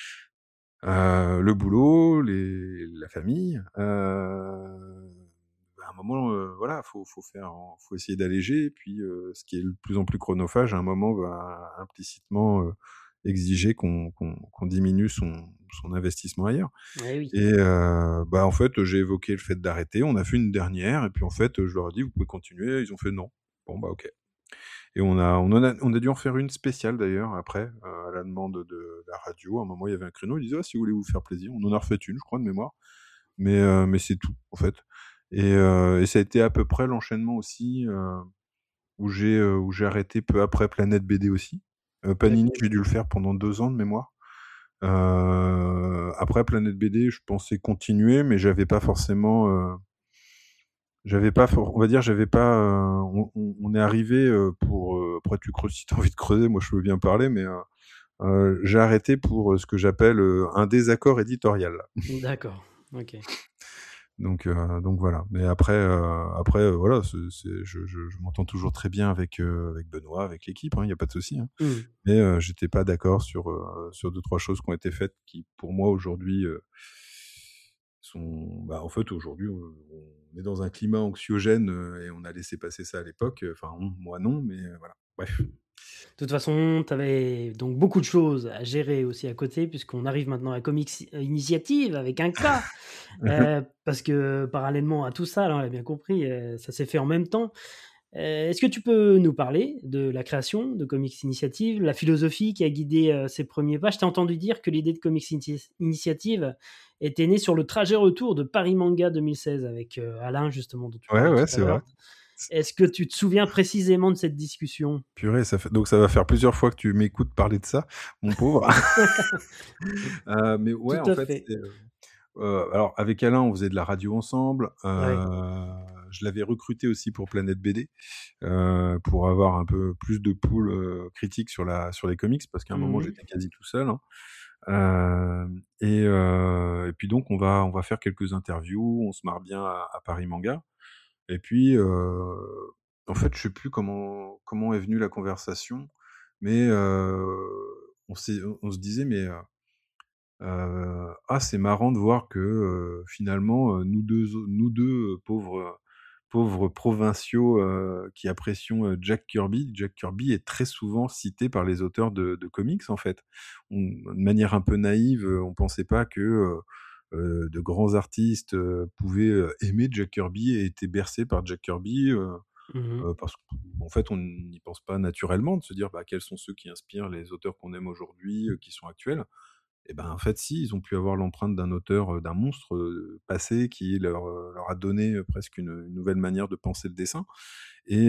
heu, le boulot, les la famille, heu, à un moment, heu, voilà, faut faut faire en faut essayer d'alléger». Et puis, heu, ce qui est de plus en plus chronophage, à un moment, va implicitement, heu, exiger qu'on qu'on qu'on diminue son son investissement ailleurs. Eh oui. Et heu, bah, en fait, j'ai évoqué le fait d'arrêter. On a fait une dernière et puis en fait, je leur ai dit: «Vous pouvez continuer». Ils ont fait: «Non». Bon, bah, OK. Et on a on en a on a dû en faire une spéciale d'ailleurs après, heu, à la demande de la radio. À un moment, il y avait un créneau, ils disaient: «Ah, si vous voulez vous faire plaisir». On en a refait une, je crois, de mémoire. Mais heu, mais c'est tout, en fait. Et heu et ça a été à peu près l'enchaînement aussi, heu, où j'ai, heu, où j'ai arrêté peu après Planète B D aussi. Heu, Panini, D'accord. j'ai dû le faire pendant deux ans de mémoire. Heu, après Planète B D, je pensais continuer, mais j'avais pas forcément, heu j'avais pas for on va dire, j'avais pas, heu, on on on est arrivé, heu, pour, heu, après tu creuses si tu as envie de creuser, moi je veux bien parler, mais heu heu, j'ai arrêté pour, heu, ce que j'appelle, heu, un désaccord éditorial. D'accord, OK. Donc heu, donc voilà. Mais après, heu, après, heu, voilà, c'est c'est je je je m'entends toujours très bien avec, heu, avec Benoît, avec l'équipe, hein, il y a pas de souci, hein. Mmh. Mais heu, j'étais pas d'accord sur, heu, sur deux trois choses qui ont été faites qui, pour moi, aujourd'hui, heu, sont bah, en fait, aujourd'hui, on on est dans un climat anxiogène, heu et on a laissé passer ça à l'époque, heu, enfin on, moi non, mais heu, voilà. Bref. De toute façon, tu avais donc beaucoup de choses à gérer aussi à côté, puisqu'on arrive maintenant à Comics Initiative avec un K. Heu, parce que parallèlement à tout ça, là, on l'a bien compris, heu, ça s'est fait en même temps. Heu, est-ce que tu peux nous parler de la création de Comics Initiative, la philosophie qui a guidé, heu, ses premiers pas? Je t'ai entendu dire que l'idée de Comics Initi Initiative était née sur le trajet retour de Paris Manga deux mille seize avec, heu, Alain justement dont tu Ouais, parlais tout ouais, à c'est vrai. l'heure. Est-ce que tu te souviens précisément de cette discussion? Purée, ça fait donc ça va faire plusieurs fois que tu m'écoutes parler de ça, mon pauvre. Heu, mais ouais, Tout en à fait, fait. c'est, heu heu, alors avec Alain, on faisait de la radio ensemble. Ouais. Heu, je l'avais recruté aussi pour Planète B D, heu, pour avoir un peu plus de pool, heu, critique sur la sur les comics parce qu'à un moment, Mmh mh. j'étais quasi tout seul, hein. Hem et heu et puis donc on va on va faire quelques interviews, on se marre bien à à Paris Manga et puis, heu, en fait, je sais plus comment comment est venue la conversation, mais, heu, on s'est on on se disait: «Mais, heu heu, ah, c'est marrant de voir que, heu, finalement, heu, nous deux au nous deux, heu, pauvres, pauvres provinciaux, heu, qui apprécions, heu, Jack Kirby». Jack Kirby est très souvent cité par les auteurs de de comics, en fait. On de manière un peu naïve, heu, on pensait pas que, heu heu, de grands artistes, heu, pouvaient, heu, aimer Jack Kirby et étaient bercés par Jack Kirby, heu Mmh mh. heu, parce qu'en fait, on n'y pense pas naturellement de se dire: «Bah, quels sont ceux qui inspirent les auteurs qu'on aime aujourd'hui, heu, qui sont actuels?» et ben, en fait, si, ils ont pu avoir l'empreinte d'un auteur, heu, d'un monstre, heu, passé qui leur, heu, leur a donné, heu, presque une, une nouvelle manière de penser le dessin et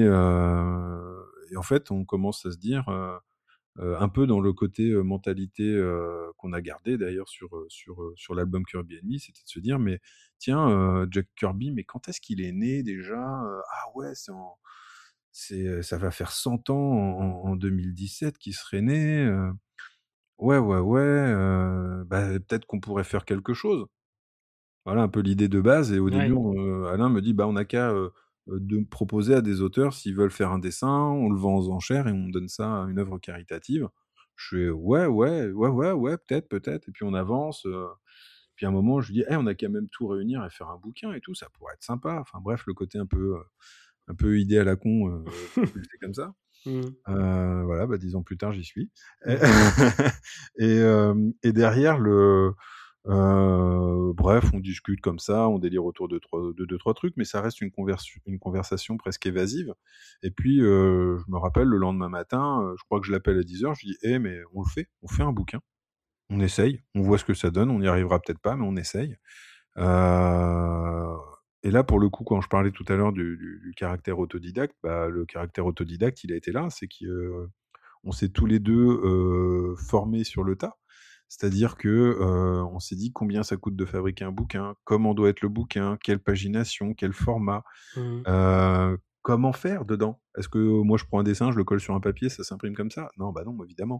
heu et en fait, on commence à se dire, heu heu, un peu dans le côté, heu, mentalité, heu, qu'on a gardé d'ailleurs sur, heu, sur, heu, sur l'album Kirby and Me, c'était de se dire: «Mais tiens, heu, Jack Kirby, mais quand est-ce qu'il est né déjà? Heu, ah ouais, c'est en c'est, heu, ça va faire cent ans en en en deux mille dix-sept qu'il serait né, heu, ouais, ouais, ouais, heu, bah, peut-être qu'on pourrait faire quelque chose». Voilà un peu l'idée de base et au début, Ouais. on, heu, Alain me dit: «Bah, on n'a qu'à, heu heu, de proposer à des auteurs s'ils veulent faire un dessin, on le vend aux enchères et on donne ça à une œuvre caritative». Je fais: «Ouais, ouais, ouais, ouais, ouais, peut-être, peut-être» et puis on avance, heu, puis à un moment je lui dis: «Eh, on a qu'à même tout réunir et faire un bouquin et tout, ça pourrait être sympa». Enfin bref, le côté un peu, heu, un peu idée à la con, heu, propulsé comme ça. Mmh. Heu, voilà, bah, dix ans plus tard, j'y suis et Mmh. et hem et derrière le Heu, bref, on discute comme ça, on délire autour de trois de deux trois trucs, mais ça reste une conversu une conversation presque évasive et puis, heu, je me rappelle le lendemain matin, heu, je crois que je l'appelle à dix heures, je dis: «Eh mais on le fait, on fait un bouquin, on essaye, on voit ce que ça donne, on n'y arrivera peut-être pas, mais on essaye». Heu et là, pour le coup, quand je parlais tout à l'heure du du du caractère autodidacte, bah, le caractère autodidacte, il a été là. C'est que, on s'est tous les deux heu, formés sur le tas. C'est-à-dire que, heu, on s'est dit: «Combien ça coûte de fabriquer un bouquin? Comment doit être le bouquin? Quelle pagination? Quel format? Mmh. Heu, comment faire dedans? Est-ce que moi je prends un dessin, je le colle sur un papier, ça s'imprime comme ça? Non, bah non, évidemment».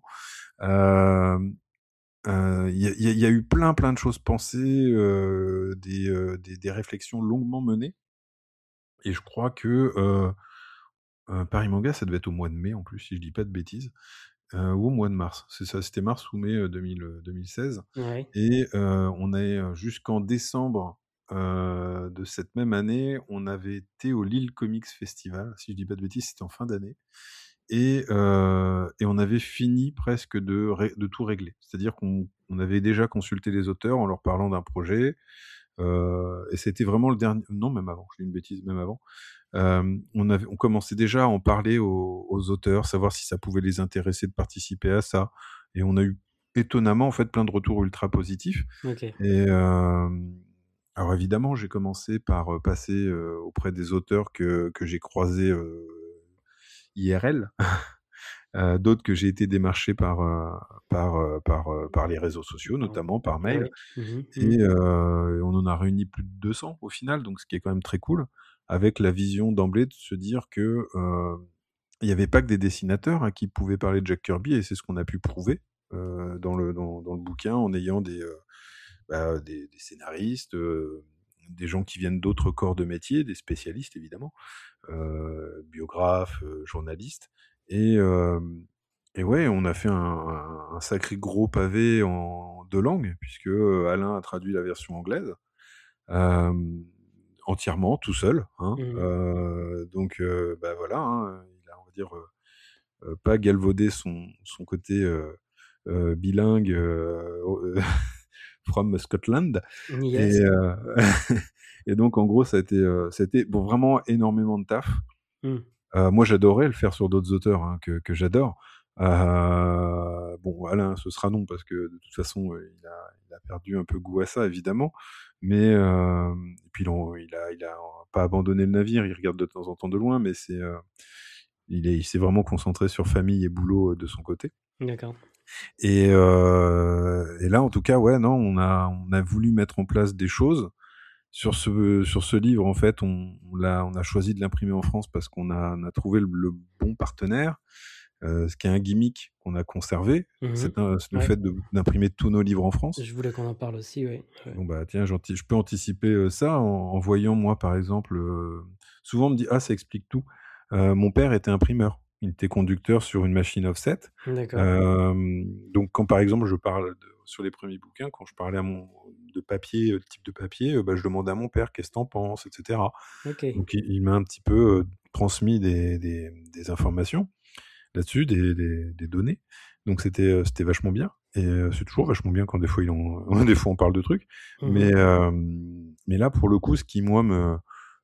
Hem, heu, il y a il y a il y a eu plein, plein de choses pensées, heu, des, heu, des des réflexions longuement menées et je crois que, heu heu, Paris Manga, ça devait être au mois de mai en plus, si je dis pas de bêtises. Heu, ou au mois de mars, c'est ça, c'était mars ou mai, heu, deux mille, heu, deux mille seize Ouais. et heu, on est, heu, jusqu'en décembre, heu, de cette même année, on avait été au Lille Comics Festival, si je dis pas de bêtises, c'était en fin d'année et heu et on avait fini presque de ré de tout régler. C'est-à-dire qu'on on avait déjà consulté les auteurs en leur parlant d'un projet, heu et c'était vraiment le dernier non, même avant, je dis une bêtise, même avant. Hem, on avait on commençait déjà à en parler aux aux auteurs, savoir si ça pouvait les intéresser de participer à ça et on a eu étonnamment, en fait, plein de retours ultra positifs OK. et hem, alors évidemment, j'ai commencé par, heu, passer, heu, auprès des auteurs que que j'ai croisés, heu, I R L, heu, d'autres que j'ai été démarché par, heu, par, heu, par, heu, par les réseaux sociaux, Pardon. notamment par Ah mail oui. Mmh mh. Mmh. et heu, on en a réuni plus de deux cents au final, donc ce qui est quand même très cool, avec la vision d'emblée de se dire que, heu, il y avait pas que des dessinateurs, hein, qui pouvaient parler de Jack Kirby et c'est ce qu'on a pu prouver, heu, dans le dans dans le bouquin en ayant des, heu, bah, des des scénaristes, heu, des gens qui viennent d'autres corps de métier, des spécialistes évidemment, heu, biographes, heu, journalistes et hem et ouais, on a fait un un un sacré gros pavé en deux langues puisque, heu, Alain a traduit la version anglaise, hem, entièrement tout seul, hein, Mmh. heu, donc heu, bah, voilà, hein, il a, on va dire, heu heu, pas galvaudé son son côté, heu heu, bilingue, heu, au from Scotland et Yes. heu et donc en gros ça a été, heu, ça a été bon vraiment énormément de taf. Mmh. Heu, moi, j'adorerais le faire sur d'autres auteurs, hein, que que j'adore. Heu, bon, Alain, ce sera non parce que de toute façon, heu, il a il a perdu un peu goût à ça évidemment. Mais, hem, et puis l'on il a il a pas abandonné le navire, il regarde de temps en temps de loin, mais c'est, heu, il est il s'est vraiment concentré sur famille et boulot, heu, de son côté. D'accord. Et heu, et là, en tout cas, ouais, non, on a on a voulu mettre en place des choses. Sur ce sur ce livre, en fait, on on l'a on a choisi de l'imprimer en France parce qu'on a on a trouvé le le bon partenaire, heu, ce qui est un gimmick qu'on a conservé, Mmh. c'est un le Ouais. fait de d'imprimer tous nos livres en France. Je voulais qu'on en parle aussi, oui. Ouais. Bon, bah, tiens, j'anti je peux anticiper, heu, ça en en voyant moi, par exemple, heu, souvent on me dit: «Ah, ça explique tout». Heu, mon père était imprimeur. Il était conducteur sur une machine offset. D'accord. Hem, donc quand, par exemple, je parle de sur les premiers bouquins, quand je parlais à mon de papier, heu, type de papier, heu, bah, je demandais à mon père: «Qu'est-ce que tu en penses?» et cetera. OK. Donc il il m'a un petit peu, heu, transmis des des des informations là-dessus, des des des données. Donc c'était, heu, c'était vachement bien et heu, c'est toujours vachement bien quand des fois il en des fois on parle de trucs. Mais Mmh. hem, mais là, pour le coup, ce qui moi me,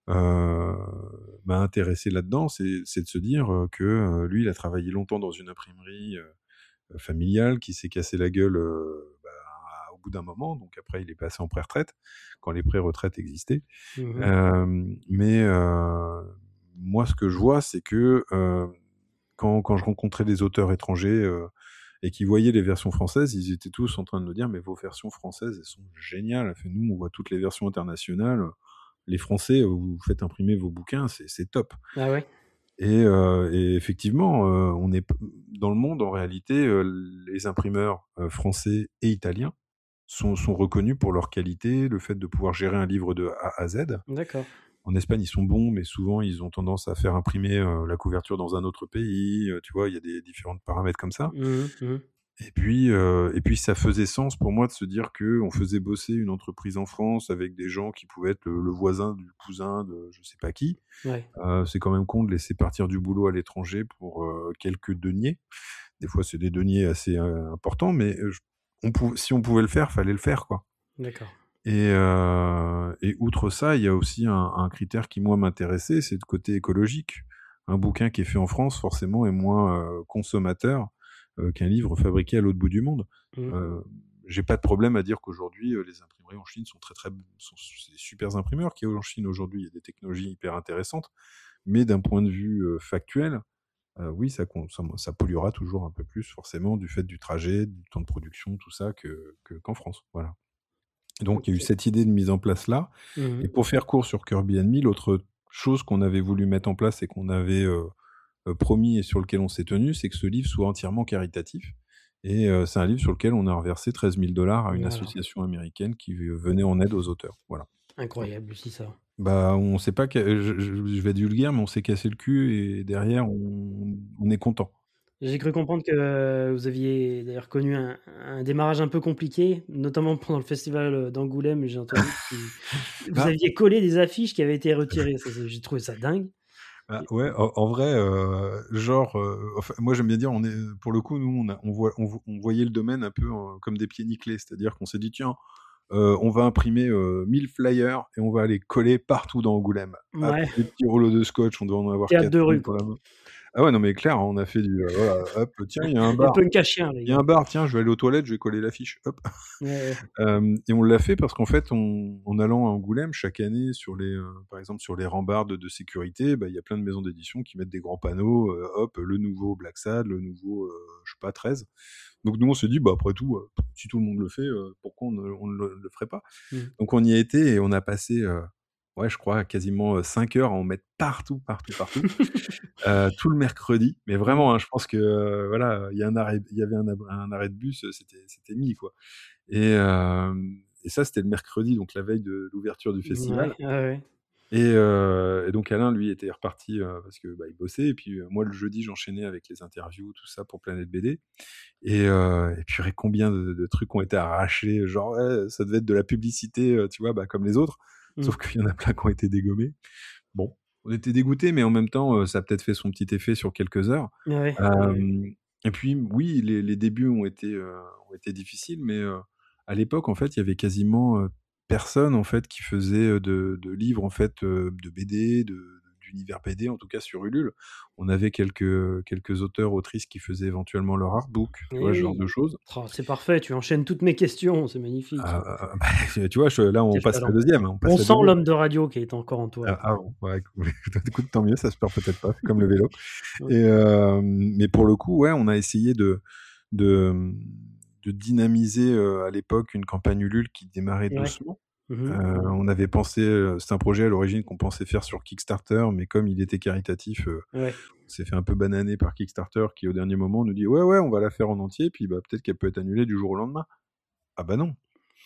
heu, m'a intéressé là-dedans, c'est c'est de se dire, heu, que, heu, lui, il a travaillé longtemps dans une imprimerie, heu, familiale qui s'est cassé la gueule, heu, bah, au bout d'un moment. Donc après, il est passé en pré-retraite, quand les pré-retraites existaient. Mmh. Hem, mais heu, moi, ce que je vois, c'est que, heu, quand quand je rencontrais des auteurs étrangers, heu, et qui voyaient les versions françaises, ils étaient tous en train de me dire: «Mais vos versions françaises, elles sont géniales. Fait nous, on voit toutes les versions internationales. Les Français, vous faites imprimer vos bouquins, c'est c'est top». Ah ouais? Et heu et effectivement, heu, on est p dans le monde, en réalité, heu, les imprimeurs, heu, français et italiens sont sont reconnus pour leur qualité, le fait de pouvoir gérer un livre de A à Z. D'accord. En Espagne, ils sont bons, mais souvent, ils ont tendance à faire imprimer, heu, la couverture dans un autre pays, heu, tu vois? Il y a des différents paramètres comme ça. Mmh mh. Mmh. Et puis, heu et puis ça faisait sens pour moi de se dire qu'on faisait bosser une entreprise en France avec des gens qui pouvaient être le le voisin du cousin de je sais pas qui. Ouais. Heu, c'est quand même con de laisser partir du boulot à l'étranger pour, heu, quelques deniers. Des fois, c'est des deniers assez, heu, importants, mais, heu, j on pou si on pouvait le faire, fallait le faire, quoi. D'accord. Et heu et outre ça, il y a aussi un un critère qui, moi, m'intéressait, c'est le côté écologique. Un bouquin qui est fait en France, forcément, est moins, heu, consommateur, heu, qu'un livre fabriqué à l'autre bout du monde. Mmh. Heu, j'ai pas de problème à dire qu'aujourd'hui, heu, les imprimeries en Chine sont très, très sont c'est des supers imprimeurs qu'il y a en Chine aujourd'hui. Il y a des technologies hyper intéressantes, mais d'un point de vue, heu, factuel, heu, oui, ça consomme ça polluera toujours un peu plus forcément du fait du trajet, du temps de production, tout ça que que qu'en France, voilà. Donc il y a eu OK. cette idée de mise en place là. Mmh Et mh. pour faire court sur Kirby and Me, l'autre chose qu'on avait voulu mettre en place et qu'on avait, heu heu, promis et sur lequel on s'est tenu, c'est que ce livre soit entièrement caritatif. Et heu, c'est un livre sur lequel on a reversé treize mille dollars à une Voilà. association américaine qui v venait en aide aux auteurs. Voilà. Incroyable aussi ça. Bah, on s'est pas ca je je je vais être vulgaire, mais on s'est cassé le cul et derrière on on est content. J'ai cru comprendre que vous aviez d'ailleurs connu un un démarrage un peu compliqué, notamment pendant le festival, heu, d'Angoulême. J'ai entendu qui vous Bah aviez collé des affiches qui avaient été retirées. Ça, c'est j'ai trouvé ça dingue. Bah, Et ouais, en en vrai, heu, genre, heu, enfin, moi j'aime bien dire, on est pour le coup, nous, on a on voit on vo on voyait le domaine un peu en comme des pieds nickelés. C'est-à-dire qu'on s'est dit: «Tiens, heu, on va imprimer, heu, mille flyers et on va les coller partout dans Angoulême». Hop, mouais, des petits rouleaux de scotch, on doit en avoir théâtre quatre de cinq rue, dans quoi. la main. Ah ouais, non mais clair, hein, on a fait du, heu, voilà, hop, tiens, il y a un Les bar punks à chiens, les il y a gars. un bar, tiens, je vais aller aux toilettes, je vais coller l'affiche, hop. Ouais, ouais. Hem et on l'a fait parce qu'en fait, on en allant à Angoulême, chaque année sur les, heu, par exemple, sur les rambardes de sécurité, bah, il y a plein de maisons d'édition qui mettent des grands panneaux, heu, hop, le nouveau Black Sad, le nouveau, heu, je sais pas, treize. Donc nous, on s'est dit: «Bah, après tout, heu, si tout le monde le fait, heu, pourquoi on ne on ne le le ferait pas?» Mmh. Donc on y a été et on a passé, heu, ouais, je crois quasiment, heu, cinq heures à en mettre partout, partout, partout, heu, tout le mercredi. Mais Mmh. vraiment, hein, je pense que, heu, voilà, il y a un arrêt il y avait un ab un arrêt de bus, heu, c'était c'était mis, quoi. Et hem et ça, c'était le mercredi, donc la veille de l'ouverture du Mouais, festival. ouais, ouais. Et heu et donc Alain, lui, était reparti, heu, parce que, bah, il bossait et puis, heu, moi, le jeudi, j'enchaînais avec les interviews, tout ça pour Planète B D. Et heu et purée, combien de de trucs ont été arrachés, genre, ouais, ça devait être de la publicité, heu, tu vois, bah, comme les autres, Mmh. sauf qu'il y en a plein qui ont été dégommés. Bon, on était dégoûtés, mais en même temps, heu, ça a peut-être fait son petit effet sur quelques heures. Ouais, ouais. Hem et puis, oui, les les débuts ont été, heu, ont été difficiles, mais heu, à l'époque, en fait, il y avait quasiment, heu, personne, en fait, qui faisait, heu, de de livres, en fait, heu, de B D, de d'univers B D, en tout cas sur Ulule. On avait quelques, quelques auteurs, autrices qui faisaient éventuellement leur artbook, tu vois, Eh ce genre oui. de choses. Oh, c'est parfait, tu enchaînes toutes mes questions, c'est magnifique. Ah, ah, ah, bah, tu vois, je là, on Quel passe la talent. deuxième, hein, on On passe la sent deuxième. l'homme de radio qui est encore en toi, Ah là. ah bon, bah, écou écoute, tant mieux, ça se perd peut-être pas, c'est comme le vélo Ouais. et hem, mais pour le coup, ouais, on a essayé de de, mmh, de dynamiser, heu, à l'époque, une campagne Ulule qui démarrait Ouais. doucement. Mmh Heu, mh. on avait pensé, heu, c'est un projet à l'origine qu'on pensait faire sur Kickstarter, mais comme il était caritatif, heu, Ouais. on s'est fait un peu bananer par Kickstarter qui, au dernier moment, nous dit: «Ouais, ouais, on va la faire en entier, puis, bah, peut-être qu'elle peut être annulée du jour au lendemain». Ah bah non!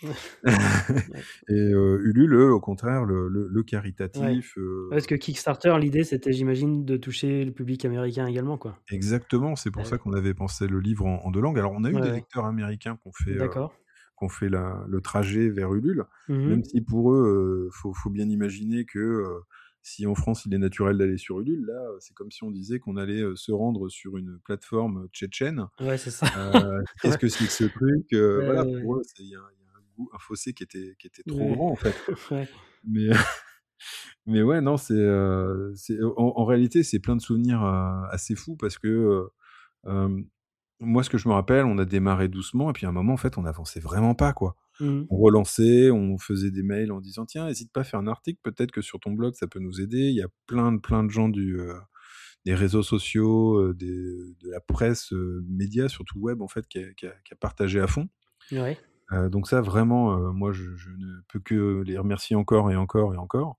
Ouais. Et heu, Ulule, eux, au contraire, le le le Ouais. caritatif, heu Parce que Kickstarter, l'idée, c'était, j'imagine, de toucher le public américain également, quoi? Exactement, c'est pour Bah ça oui. qu'on avait pensé le livre en en deux langues. Alors, on a eu Ouais, des ouais. lecteurs américains qui ont fait, heu, D'accord. qui ont fait la le trajet vers Ulule, Mmh même mh. si pour eux, heu, faut faut bien imaginer que, heu, si en France, il est naturel d'aller sur Ulule, là, heu, c'est comme si on disait qu'on allait, heu, se rendre sur une plateforme tchétchène. Ouais, c'est ça. Heu, qu'est-ce Ouais. que c'est que ce truc? Heu, Ouais, voilà, ouais, ouais. pour eux, c'est il y a il y a un gou un fossé qui était qui était trop Ouais. grand, en fait. Ouais. Mais mais ouais, non, c'est, heu, c'est en en réalité, c'est plein de souvenirs, heu, assez fous parce que, heu, hem, moi, ce que je me rappelle, on a démarré doucement et puis à un moment, en fait, on avançait vraiment pas, quoi. Mmh mh. On relançait, on faisait des mails en disant: «Tiens, hésite pas à faire un article, peut-être que sur ton blog, ça peut nous aider». Il y a plein de plein de gens du, heu, des réseaux sociaux, heu, des de la presse, heu, médias, surtout web, en fait, qui a qui a qui a partagé à fond. Ouais. Heu, donc ça, vraiment, heu, moi, je je ne peux que les remercier encore et encore et encore,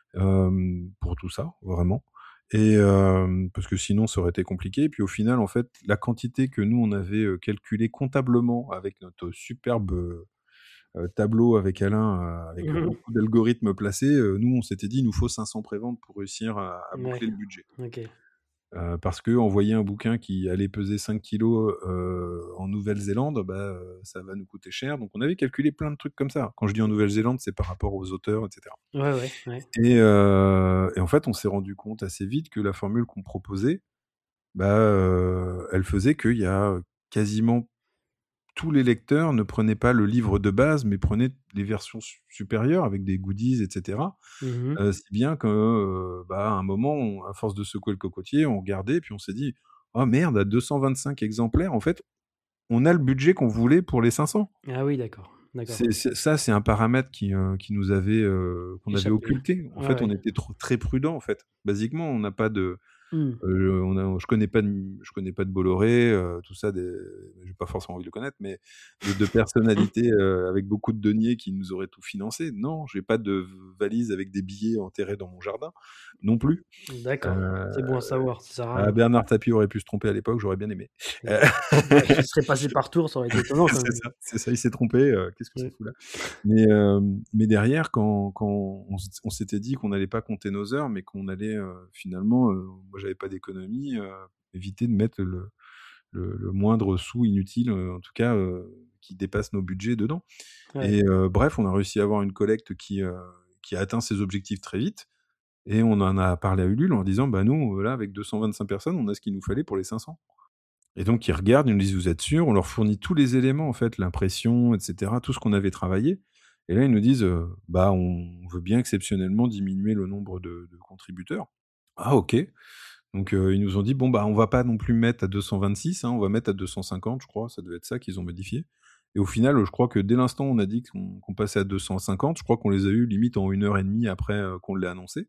hem, pour tout ça, vraiment et hem, parce que sinon, ça aurait été compliqué. Puis, au final, en fait, la quantité que nous, on avait, heu, calculée comptablement avec notre superbe, heu heu, tableau avec Alain, heu, avec Mmh mh. beaucoup d'algorithmes placés, heu, nous, on s'était dit: «Il nous faut cinq cents préventes pour réussir à à Ouais. boucler le budget». OK. Heu, parce qu'envoyer un bouquin qui allait peser cinq kilos, heu, en Nouvelle-Zélande, bah, heu, ça va nous coûter cher. Donc on avait calculé plein de trucs comme ça. Quand je dis en Nouvelle-Zélande, c'est par rapport aux auteurs et cetera Ouais, ouais, ouais. et heu et en fait, on s'est rendu compte assez vite que la formule qu'on proposait, bah, heu, elle faisait qu'il y a, heu, quasiment tous les lecteurs ne prenaient pas le livre de base, mais prenaient les versions su supérieures avec des goodies et cetera. Mmh mh. Heu, si bien que, heu, bah, à un moment, on à force de secouer le cocotier, on regardait puis on s'est dit: «Oh merde, à deux cent vingt-cinq exemplaires, en fait, on a le budget qu'on voulait pour les cinq cents». Ah oui, d'accord, d'accord. C'est c'est ça, c'est un paramètre qui, heu, qui nous avait, heu, qu'on avait Échappé. occulté. En Ouais, fait, on ouais. était trop très prudents, en fait. Basiquement, on n'a pas de, Mmh. heu, on a je connais pas de je connais pas de Bolloré, heu, tout ça, des j'ai pas forcément envie de le connaître, mais de de personnalités, heu, avec beaucoup de deniers qui nous auraient tout financé. Non, j'ai pas de v valise avec des billets enterrés dans mon jardin, non plus. D'accord, Heu, c'est bon à savoir, ça sert à ah, rien. Bernard Tapie aurait pu se tromper à l'époque, j'aurais bien aimé. Heu, Et bah, qu'il serait passé par Tours, ça aurait été étonnant quand c'est même. ça, c'est ça, il s'est trompé, heu, qu'est-ce que ça Ouais. fout là? Mais hem, mais derrière, quand quand on s on s'était dit qu'on allait pas compter nos heures, mais qu'on allait, heu, finalement, heu, moi, j'avais pas d'économie, heu, éviter de mettre le le le moindre sou inutile, heu, en tout cas, heu, qui dépasse nos budgets dedans Ouais. et heu, bref, on a réussi à avoir une collecte qui, heu, qui a atteint ses objectifs très vite et on en a parlé à Ulule en disant: «Bah, nous, heu, là, avec deux cent vingt-cinq personnes, on a ce qu'il nous fallait pour les cinq cents» et donc ils regardent, ils nous disent: «Vous êtes sûrs?» On leur fournit tous les éléments, en fait, l'impression et cetera, tout ce qu'on avait travaillé et là, ils nous disent, heu: «Bah, on veut bien exceptionnellement diminuer le nombre de de contributeurs». Ah OK, donc heu, ils nous ont dit: «Bon, bah, on va pas non plus mettre à deux cent vingt-six, hein, on va mettre à deux cent cinquante», je crois, ça devait être ça qu'ils ont modifié et au final, heu, je crois que dès l'instant où on a dit qu'on qu'on passait à deux cent cinquante, je crois qu'on les a eus limite en une heure et demie après, heu, qu'on l'ait annoncé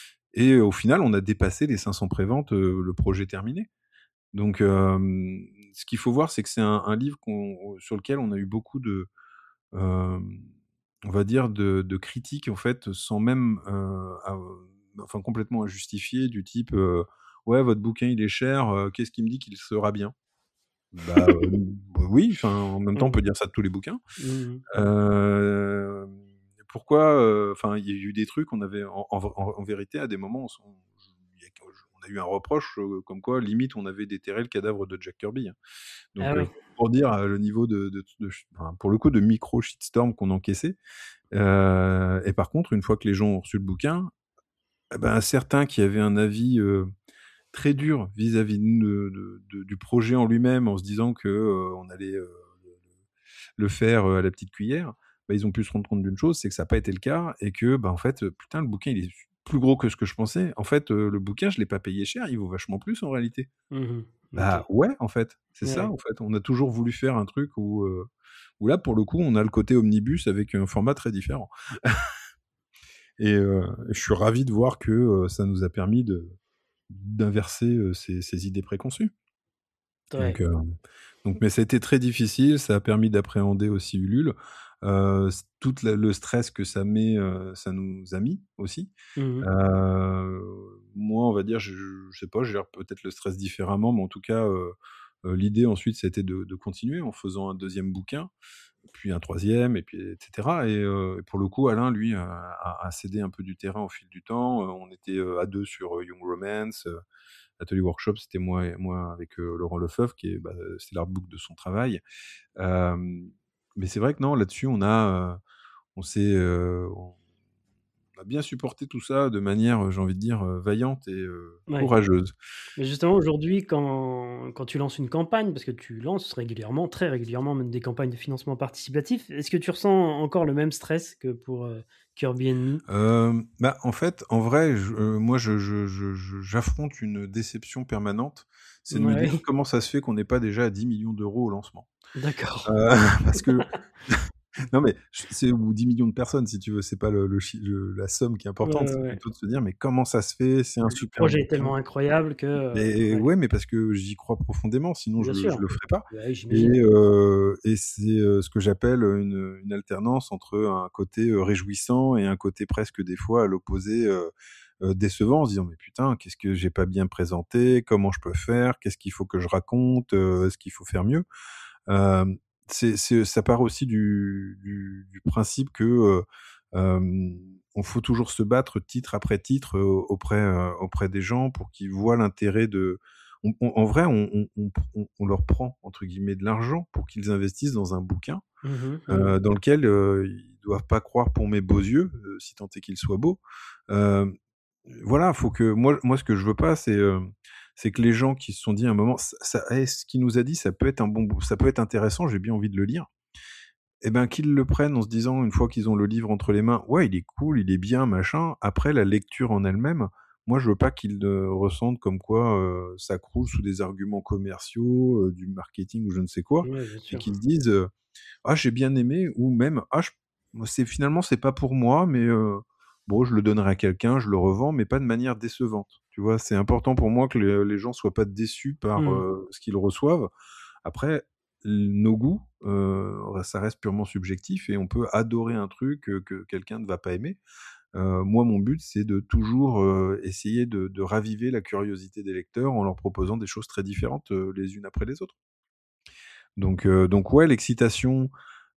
et au final, on a dépassé les cinq cents préventes, heu, le projet terminé. Donc hem, ce qu'il faut voir, c'est que c'est un un livre qu'on sur lequel on a eu beaucoup de, hem, on va dire de de critiques, en fait, sans même, heu, av enfin, complètement injustifiées du type, heu: «Ouais, votre bouquin, il est cher, heu, qu'est-ce qui me dit qu'il sera bien?» Bah, heu, bah, oui, enfin, en même temps, on Mmh. peut dire ça de tous les bouquins. Mmh mh. Hem, pourquoi, heu, enfin, il y a eu des trucs, on avait en en v en en vérité, à des moments, on s on il y a que j on a eu un reproche, heu, comme quoi, limite, on avait déterré le cadavre de Jack Kirby, hein. Ah Donc heu, oui. pour dire, heu, le niveau de de de ch enfin, pour le coup, de micro shitstorm qu'on encaissait, heu et par contre, une fois que les gens ont reçu le bouquin, et ben, certains qui avaient un avis, heu, très dur vis-à-vis de de de de du projet en lui-même, en se disant que, heu, on allait, heu, le le le faire, heu, à la petite cuillère, bah, ils ont pu se rendre compte d'une chose, c'est que ça a pas été le cas et que, bah, en fait, heu, putain, le bouquin, il est plus gros que ce que je pensais. En fait, heu, le bouquin, je l'ai pas payé cher, il vaut vachement plus en réalité. Mmh mh. Bah, OK. ouais, en fait, c'est ça, Ouais. en fait. On a toujours voulu faire un truc où, heu, où là, pour le coup, on a le côté omnibus avec un format très différent. Et heu, je suis ravi de voir que, heu, ça nous a permis de d'inverser, heu, ces ces idées préconçues. Ouais. Donc heu, donc mais ça a été très difficile, ça a permis d'appréhender aussi Ulule. Heu, s toute la le stress que ça met, heu, ça nous a mis aussi. Mmh mh. Heu, moi, on va dire, je je sais pas, je gère peut-être le stress différemment, mais en tout cas, heu heu, l'idée ensuite, ça a été de de continuer en faisant un deuxième bouquin, puis un troisième et puis et cetera et heu, et pour le coup, Alain, lui, a a a cédé un peu du terrain au fil du temps. Heu, on était, heu, à deux sur, heu, Young Romance, heu, Atelier Workshop, c'était moi et moi avec, heu, Laurent Lefebvre qui est, bah, c'est l'artbook de son travail. Hem, mais c'est vrai que non, là-dessus, on a, heu, on s'est, heu, on a bien supporté tout ça de manière, heu, j'ai envie de dire, heu, vaillante et heu, Ouais. courageuse. Mais justement, aujourd'hui, quand quand tu lances une campagne, parce que tu lances régulièrement, très régulièrement même des campagnes de financement participatif, est-ce que tu ressens encore le même stress que pour, heu, Kirby and Me? Hem, bah, en fait, en vrai, je heu, moi, je je je je j'affronte une déception permanente. C'est de me dire: Ouais, «Comment ça se fait qu'on n'est pas déjà à dix millions d'euros au lancement?» d'accord. Heu, parce que non, mais ch c'est ou dix millions de personnes si tu veux, c'est pas le le chi le la somme qui est Ouais, importante, ouais, c'est ouais. plutôt de se dire: «Mais comment ça se fait? C'est un Le super projet est bouquin». tellement incroyable que, heu, Mais ouais, ouais, mais parce que j'y crois profondément, sinon bien je je sûr. le ferais pas Bah oui, et j'imagine. heu et c'est, heu, ce que j'appelle, une, une alternance entre un côté, heu, réjouissant et un côté presque des fois à l'opposé, heu heu, décevant en se disant: «Mais putain, qu'est-ce que j'ai pas bien présenté? Comment je peux faire? Qu'est-ce qu'il faut que je raconte? Heu, est-ce qu'il faut faire mieux?» Hem, c'est c'est ça part aussi du du du principe que, heu, hem, on faut toujours se battre titre après titre, heu, auprès, heu, auprès des gens pour qu'ils voient l'intérêt de on on en vrai, on on on on on leur prend entre guillemets «de l'argent» pour qu'ils investissent dans un bouquin, Mmh mh, mmh. heu, dans lequel, heu, ils doivent pas croire pour mes beaux yeux, heu, si tant est qu'ils soient beaux. Hem, voilà, faut que moi moi ce que je veux pas, c'est, hem, c'est que les gens qui se sont dit à un moment: «Ça ça eh, ce qu'il nous a dit, ça peut être un bon bou ça peut être intéressant, j'ai bien envie de le lire», et ben, qu'ils le prennent en se disant, une fois qu'ils ont le livre entre les mains: «Ouais, il est cool, il est bien, machin». Après la lecture en elle-même, moi je veux pas qu'ils, heu, ressentent comme quoi, heu, ça croule sous des arguments commerciaux, heu, du marketing ou je ne sais quoi, Ouais, bien mais sûr. qu'ils se disent, heu: «Ah, j'ai bien aimé» ou même: «Ah, je moi c'est finalement c'est pas pour moi, mais heu, bon, je le donnerai à quelqu'un, je le revends», mais pas de manière décevante. Tu vois? C'est important pour moi que les les gens soient pas déçus par, Mmh. heu, ce qu'ils reçoivent. Après, l nos goûts, heu, ça reste purement subjectif et on peut adorer un truc, heu, que quelqu'un ne va pas aimer. Heu, moi, mon but, c'est de toujours, heu, essayer de de raviver la curiosité des lecteurs en leur proposant des choses très différentes, heu, les unes après les autres. Donc heu, donc ouais, l'excitation,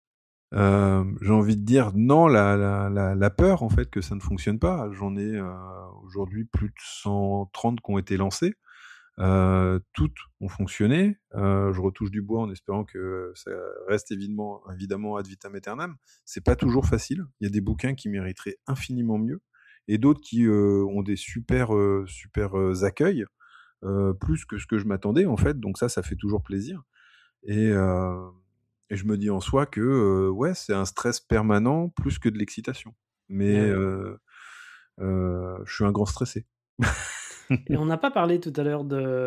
hem, j'ai envie de dire non, la la la la peur en fait que ça ne fonctionne pas. J'en ai, heu, aujourd'hui plus de cent trente qui ont été lancées. Heu, toutes ont fonctionné. Heu, je retouche du bois en espérant que ça reste évidemment évidemment ad vitam aeternam. C'est pas toujours facile. Il y a des bouquins qui mériteraient infiniment mieux et d'autres qui, heu, ont des super, heu, super, heu, accueils, heu, plus que ce que je m'attendais en fait, donc ça, ça fait toujours plaisir et heu et je me dis en soi que, heu, ouais, c'est un stress permanent plus que de l'excitation. Ah Mais ouais. heu heu, je suis un grand stressé. Et on n'a pas parlé tout à l'heure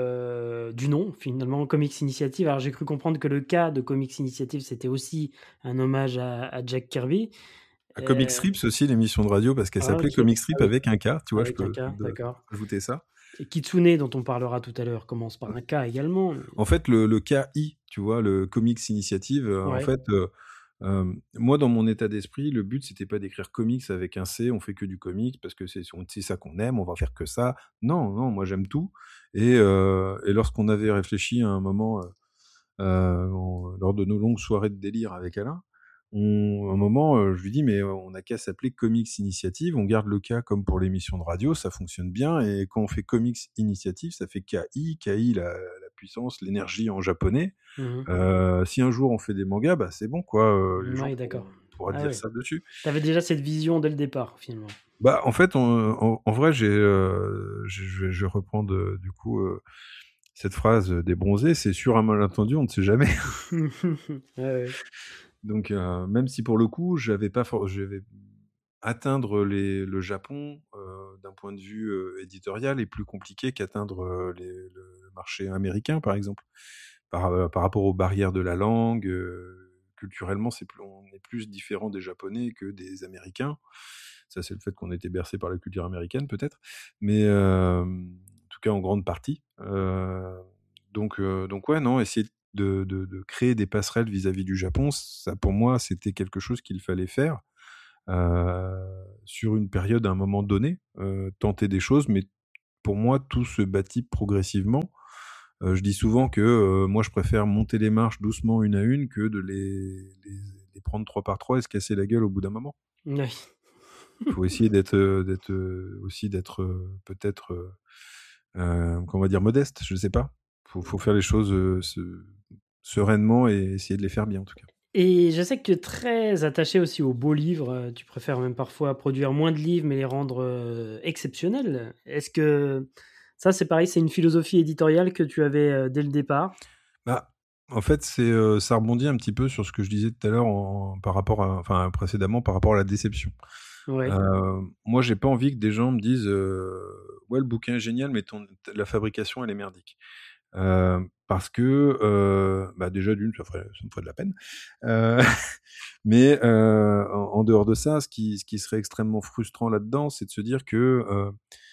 de du nom, finalement, Comics Initiative. Alors, j'ai cru comprendre que le K de Comics Initiative, c'était aussi un hommage à à Jack Kirby. À Comic Heu, Strips aussi, l'émission de radio, parce qu'elle ah s'appelait OK. Comic Ah Strip oui, avec un K, tu vois? Je avec un peux K, je peux te d'accord. rajouter ça. Et Kitsune, dont on parlera tout à l'heure, commence par un K également, mais En fait, le le K I, tu vois? Le Comics Initiative, heu, en ouais. fait, heu, hem, moi, dans mon état d'esprit, le but, c'était pas d'écrire comics avec un C, on fait que du comics parce que c'est on c'est ça qu'on aime, on va faire que ça. Non, non, moi, j'aime tout et heu et lorsqu'on avait réfléchi à un moment, heu heu, on lors de nos longues soirées de délire avec Alain, on à un moment, heu, je lui dis: «Mais heu, on n'a qu'à s'appeler Comics Initiative, on garde le K comme pour l'émission de radio, ça fonctionne bien et quand on fait Comics Initiative, ça fait K I, K I la la puissance, l'énergie en japonais. Mmh mh. Heu, si un jour on fait des mangas, bah, c'est bon quoi, heu, les gens Ouais, pourront d'accord. on pourra Ah dire ouais. ça dessus». Tu avais déjà cette vision dès le départ, finalement? Bah, en fait, en en en vrai, j'ai, heu, je je vais je vais reprendre, heu, du coup, heu, cette phrase, heu, des Bronzés: «C'est sur un malentendu, on ne sait jamais». Ouais, ouais. Donc heu, même si pour le coup, j'avais pas for j'avais atteindre les le Japon, heu, d'un point de vue, heu, éditorial est plus compliqué qu'atteindre, heu, les le marché américain, par exemple. Par, heu, par rapport aux barrières de la langue, heu, culturellement, c'est plus on est plus différent des Japonais que des Américains. Ça, c'est le fait qu'on ait été bercés par la culture américaine peut-être, mais hem, en tout cas en grande partie. Heu, donc heu, donc ouais, non, essayer de de de créer des passerelles vis-à-vis du Japon, ça pour moi, c'était quelque chose qu'il fallait faire, heu, sur une période, à un moment donné, heu, tenter des choses, mais pour moi, tout se bâtit progressivement. Heu, je dis souvent que, heu, moi, je préfère monter les marches doucement une à une que de les les les prendre trois par trois et se casser la gueule au bout d'un moment. Oui. Faut essayer d'être, heu, d'être, heu, aussi d'être, heu, peut-être, heu, heu, comment on va dire? Modeste, je sais pas. Faut faut faire les choses, heu, se sereinement et essayer de les faire bien, en tout cas. Et je sais que tu es très attaché aussi aux beaux livres, heu, tu préfères même parfois produire moins de livres, mais les rendre, heu, exceptionnels. Est-ce que ça, c'est pareil, c'est une philosophie éditoriale que tu avais, heu, dès le départ? Bah, en fait, c'est, heu, ça rebondit un petit peu sur ce que je disais tout à l'heure en par rapport à enfin, précédemment, par rapport à la déception. Ouais. Heu, moi, j'ai pas envie que des gens me disent, heu: «Ouais, le bouquin est génial, mais ton t la fabrication, elle est merdique». Heu, parce que, heu, bah, déjà d'une, ça ferait ça me ferait de la peine. Heu, mais, heu, en en dehors de ça, ce qui ce qui serait extrêmement frustrant là-dedans, c'est de se dire que, heu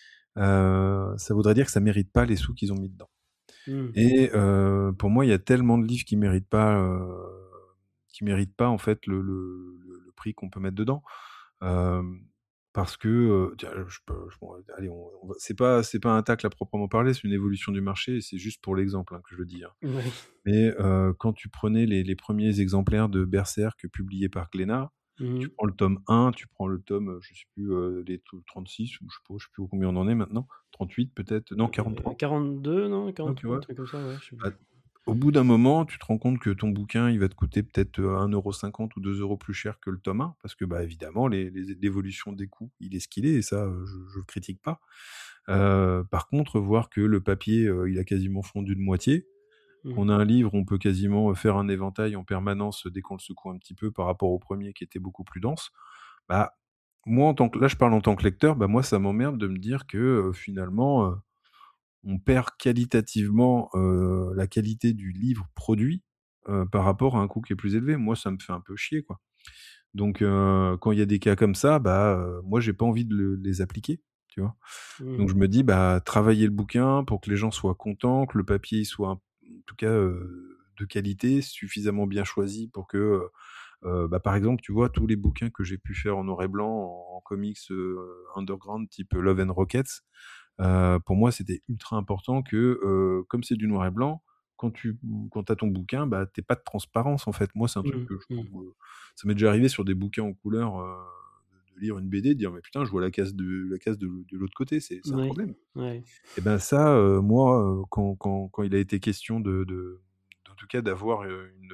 heu, ça voudrait dire que ça mérite pas les sous qu'ils ont mis dedans. Mmh. Et heu, pour moi, il y a tellement de livres qui méritent pas, heu, qui méritent pas en fait le le le le prix qu'on peut mettre dedans. Hem, parce que, heu, tiens, je peux je bon, allez, on on va c'est pas c'est pas un tacle à proprement parler, c'est une évolution du marché et c'est juste pour l'exemple, hein, que je le dis, hein. Ouais. Mais, heu, quand tu prenais les les premiers exemplaires de Berserk publiés par Glénat, Mmh tu mh. prends le tome un, tu prends le tome, heu, je sais plus, heu, les t trente-six ou je sais pas je sais plus combien on en est maintenant, trente-huit peut-être? Non, Heu, quarante-trois? quarante-deux, non? Ouais, tu quarante-trois, un vois? truc comme ça, ouais, je sais Bah, plus. au bout d'un moment, tu te rends compte que ton bouquin, il va te coûter peut-être, heu, un euro cinquante ou deux euros plus cher que le tome un parce que, bah, évidemment, les les l'évolution des coûts, il est ce qu'il est et ça, heu, je je le critique pas. Heu, par contre, voir que le papier, heu, il a quasiment fondu de moitié, Mmh. qu'on a un livre, on peut quasiment, heu, faire un éventail en permanence, heu, dès qu'on le secoue un petit peu par rapport au premier qui était beaucoup plus dense. Bah, moi, en tant que là, je parle en tant que lecteur, bah, moi, ça m'emmerde de me dire que, heu, finalement, heu, on perd qualitativement, heu, la qualité du livre produit, heu, par rapport à un coût qui est plus élevé. Moi, ça me fait un peu chier, quoi. Donc heu, quand il y a des cas comme ça, bah, heu, moi, j'ai pas envie de le les appliquer, tu vois? Mmh. Donc je me dis, bah, travailler le bouquin pour que les gens soient contents, que le papier il soit un en tout cas, heu, de qualité, suffisamment bien choisi pour que, heu heu, bah, par exemple, tu vois, tous les bouquins que j'ai pu faire en noir et blanc, en en comics, heu, underground type Love and Rockets, heu, pour moi, c'était ultra important que, heu, comme c'est du noir et blanc, quand tu quand tu as ton bouquin, bah, tu aies pas de transparence, en fait. Moi, c'est un truc Mmh. que je Mmh. trouve, heu ça m'est déjà arrivé sur des bouquins en couleur, heu, de de lire une B D, de dire: «Mais putain, je vois la case de la case de de l'autre côté, c'est c'est un Ouais, problème». ouais. Et ben ça, heu, moi, heu, quand quand quand il a été question de de en tout cas d'avoir, heu, une,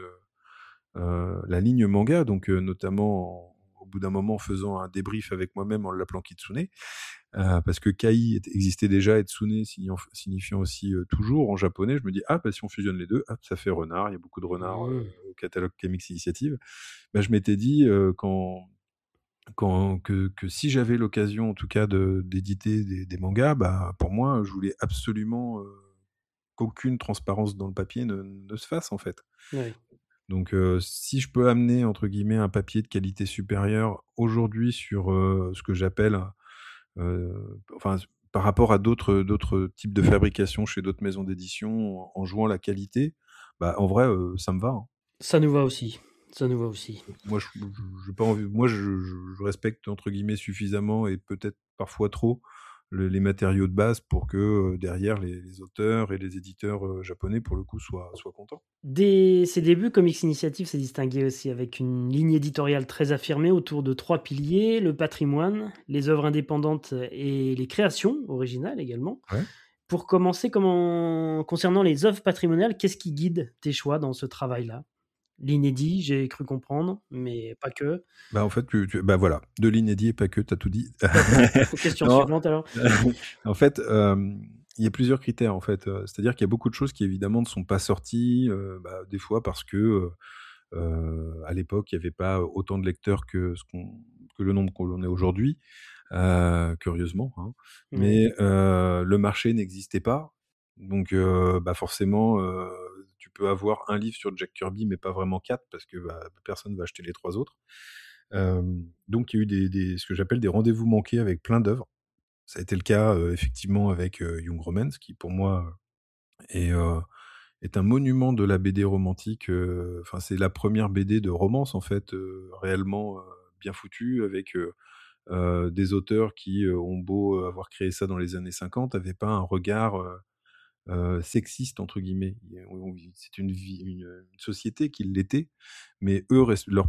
heu, la ligne manga, donc heu, notamment en au bout d'un moment en faisant un débrief avec moi-même en l'appelant Kitsune, heu, parce que Kai était existait déjà et Tsune signiant signifiant aussi, heu, toujours en japonais. Je me dis: «Ah bah, si on fusionne les deux, hop, ça fait renard». Il y a beaucoup de renards, heu, Mmh. au catalogue Comics Initiative. Bah, je m'étais dit, heu, quand quand que que si j'avais l'occasion en tout cas de d'éditer des des mangas, bah, pour moi, je voulais absolument, heu, qu'aucune transparence dans le papier ne ne se fasse, en fait. Ouais. Donc heu, si je peux amener entre guillemets «un papier de qualité supérieure» aujourd'hui sur, heu, ce que j'appelle, heu, enfin par rapport à d'autres, d'autres types de fabrication chez d'autres maisons d'édition en en jouant la qualité, bah, en vrai, heu, ça me va, hein. Ça nous va aussi, ça nous va aussi. Moi, je je j'ai pas envie moi, je je je respecte entre guillemets «suffisamment» et peut-être parfois trop le les matériaux de base pour que, heu, derrière les les auteurs et les éditeurs, heu, japonais pour le coup soient soient contents. Dès ses débuts, Comics Initiative s'est distingué aussi avec une ligne éditoriale très affirmée autour de trois piliers: le patrimoine, les œuvres indépendantes et les créations originales également. Ouais. Pour commencer, comment concernant les œuvres patrimoniales, qu'est-ce qui guide tes choix dans ce travail-là? L'inédit, j'ai cru comprendre, mais pas que. Bah, en fait, tu tu bah, voilà, de l'inédit et pas que, tu as tout dit. D'accord. Question Non, suivante alors. en fait, hem, il y a plusieurs critères, en fait, heu, c'est-à-dire qu'il y a beaucoup de choses qui évidemment ne sont pas sorties, heu, bah, des fois parce que, heu heu, à l'époque, il y avait pas autant de lecteurs que ce qu'on que le nombre qu'on en est aujourd'hui, heu, curieusement, hein. Ouais. Mais heu, le marché n'existait pas, donc heu, bah, forcément, heu, tu peux avoir un livre sur Jack Kirby, mais pas vraiment quatre parce que, bah, personne va acheter les trois autres. Hem, donc il y a eu des des ce que j'appelle des rendez-vous manqués avec plein d'œuvres. Ça a été le cas, heu, effectivement avec, heu, Young Romance qui pour moi est, heu, est un monument de la B D romantique, heu, enfin c'est la première B D de romance en fait, heu, réellement, heu, bien foutue avec, heu heu, des auteurs qui, heu, ont beau avoir créé ça dans les années cinquante, avaient pas un regard, heu heu, «sexiste» entre guillemets. Il y a on c'est une vie une, heu, une société qui l'était, mais eux res leur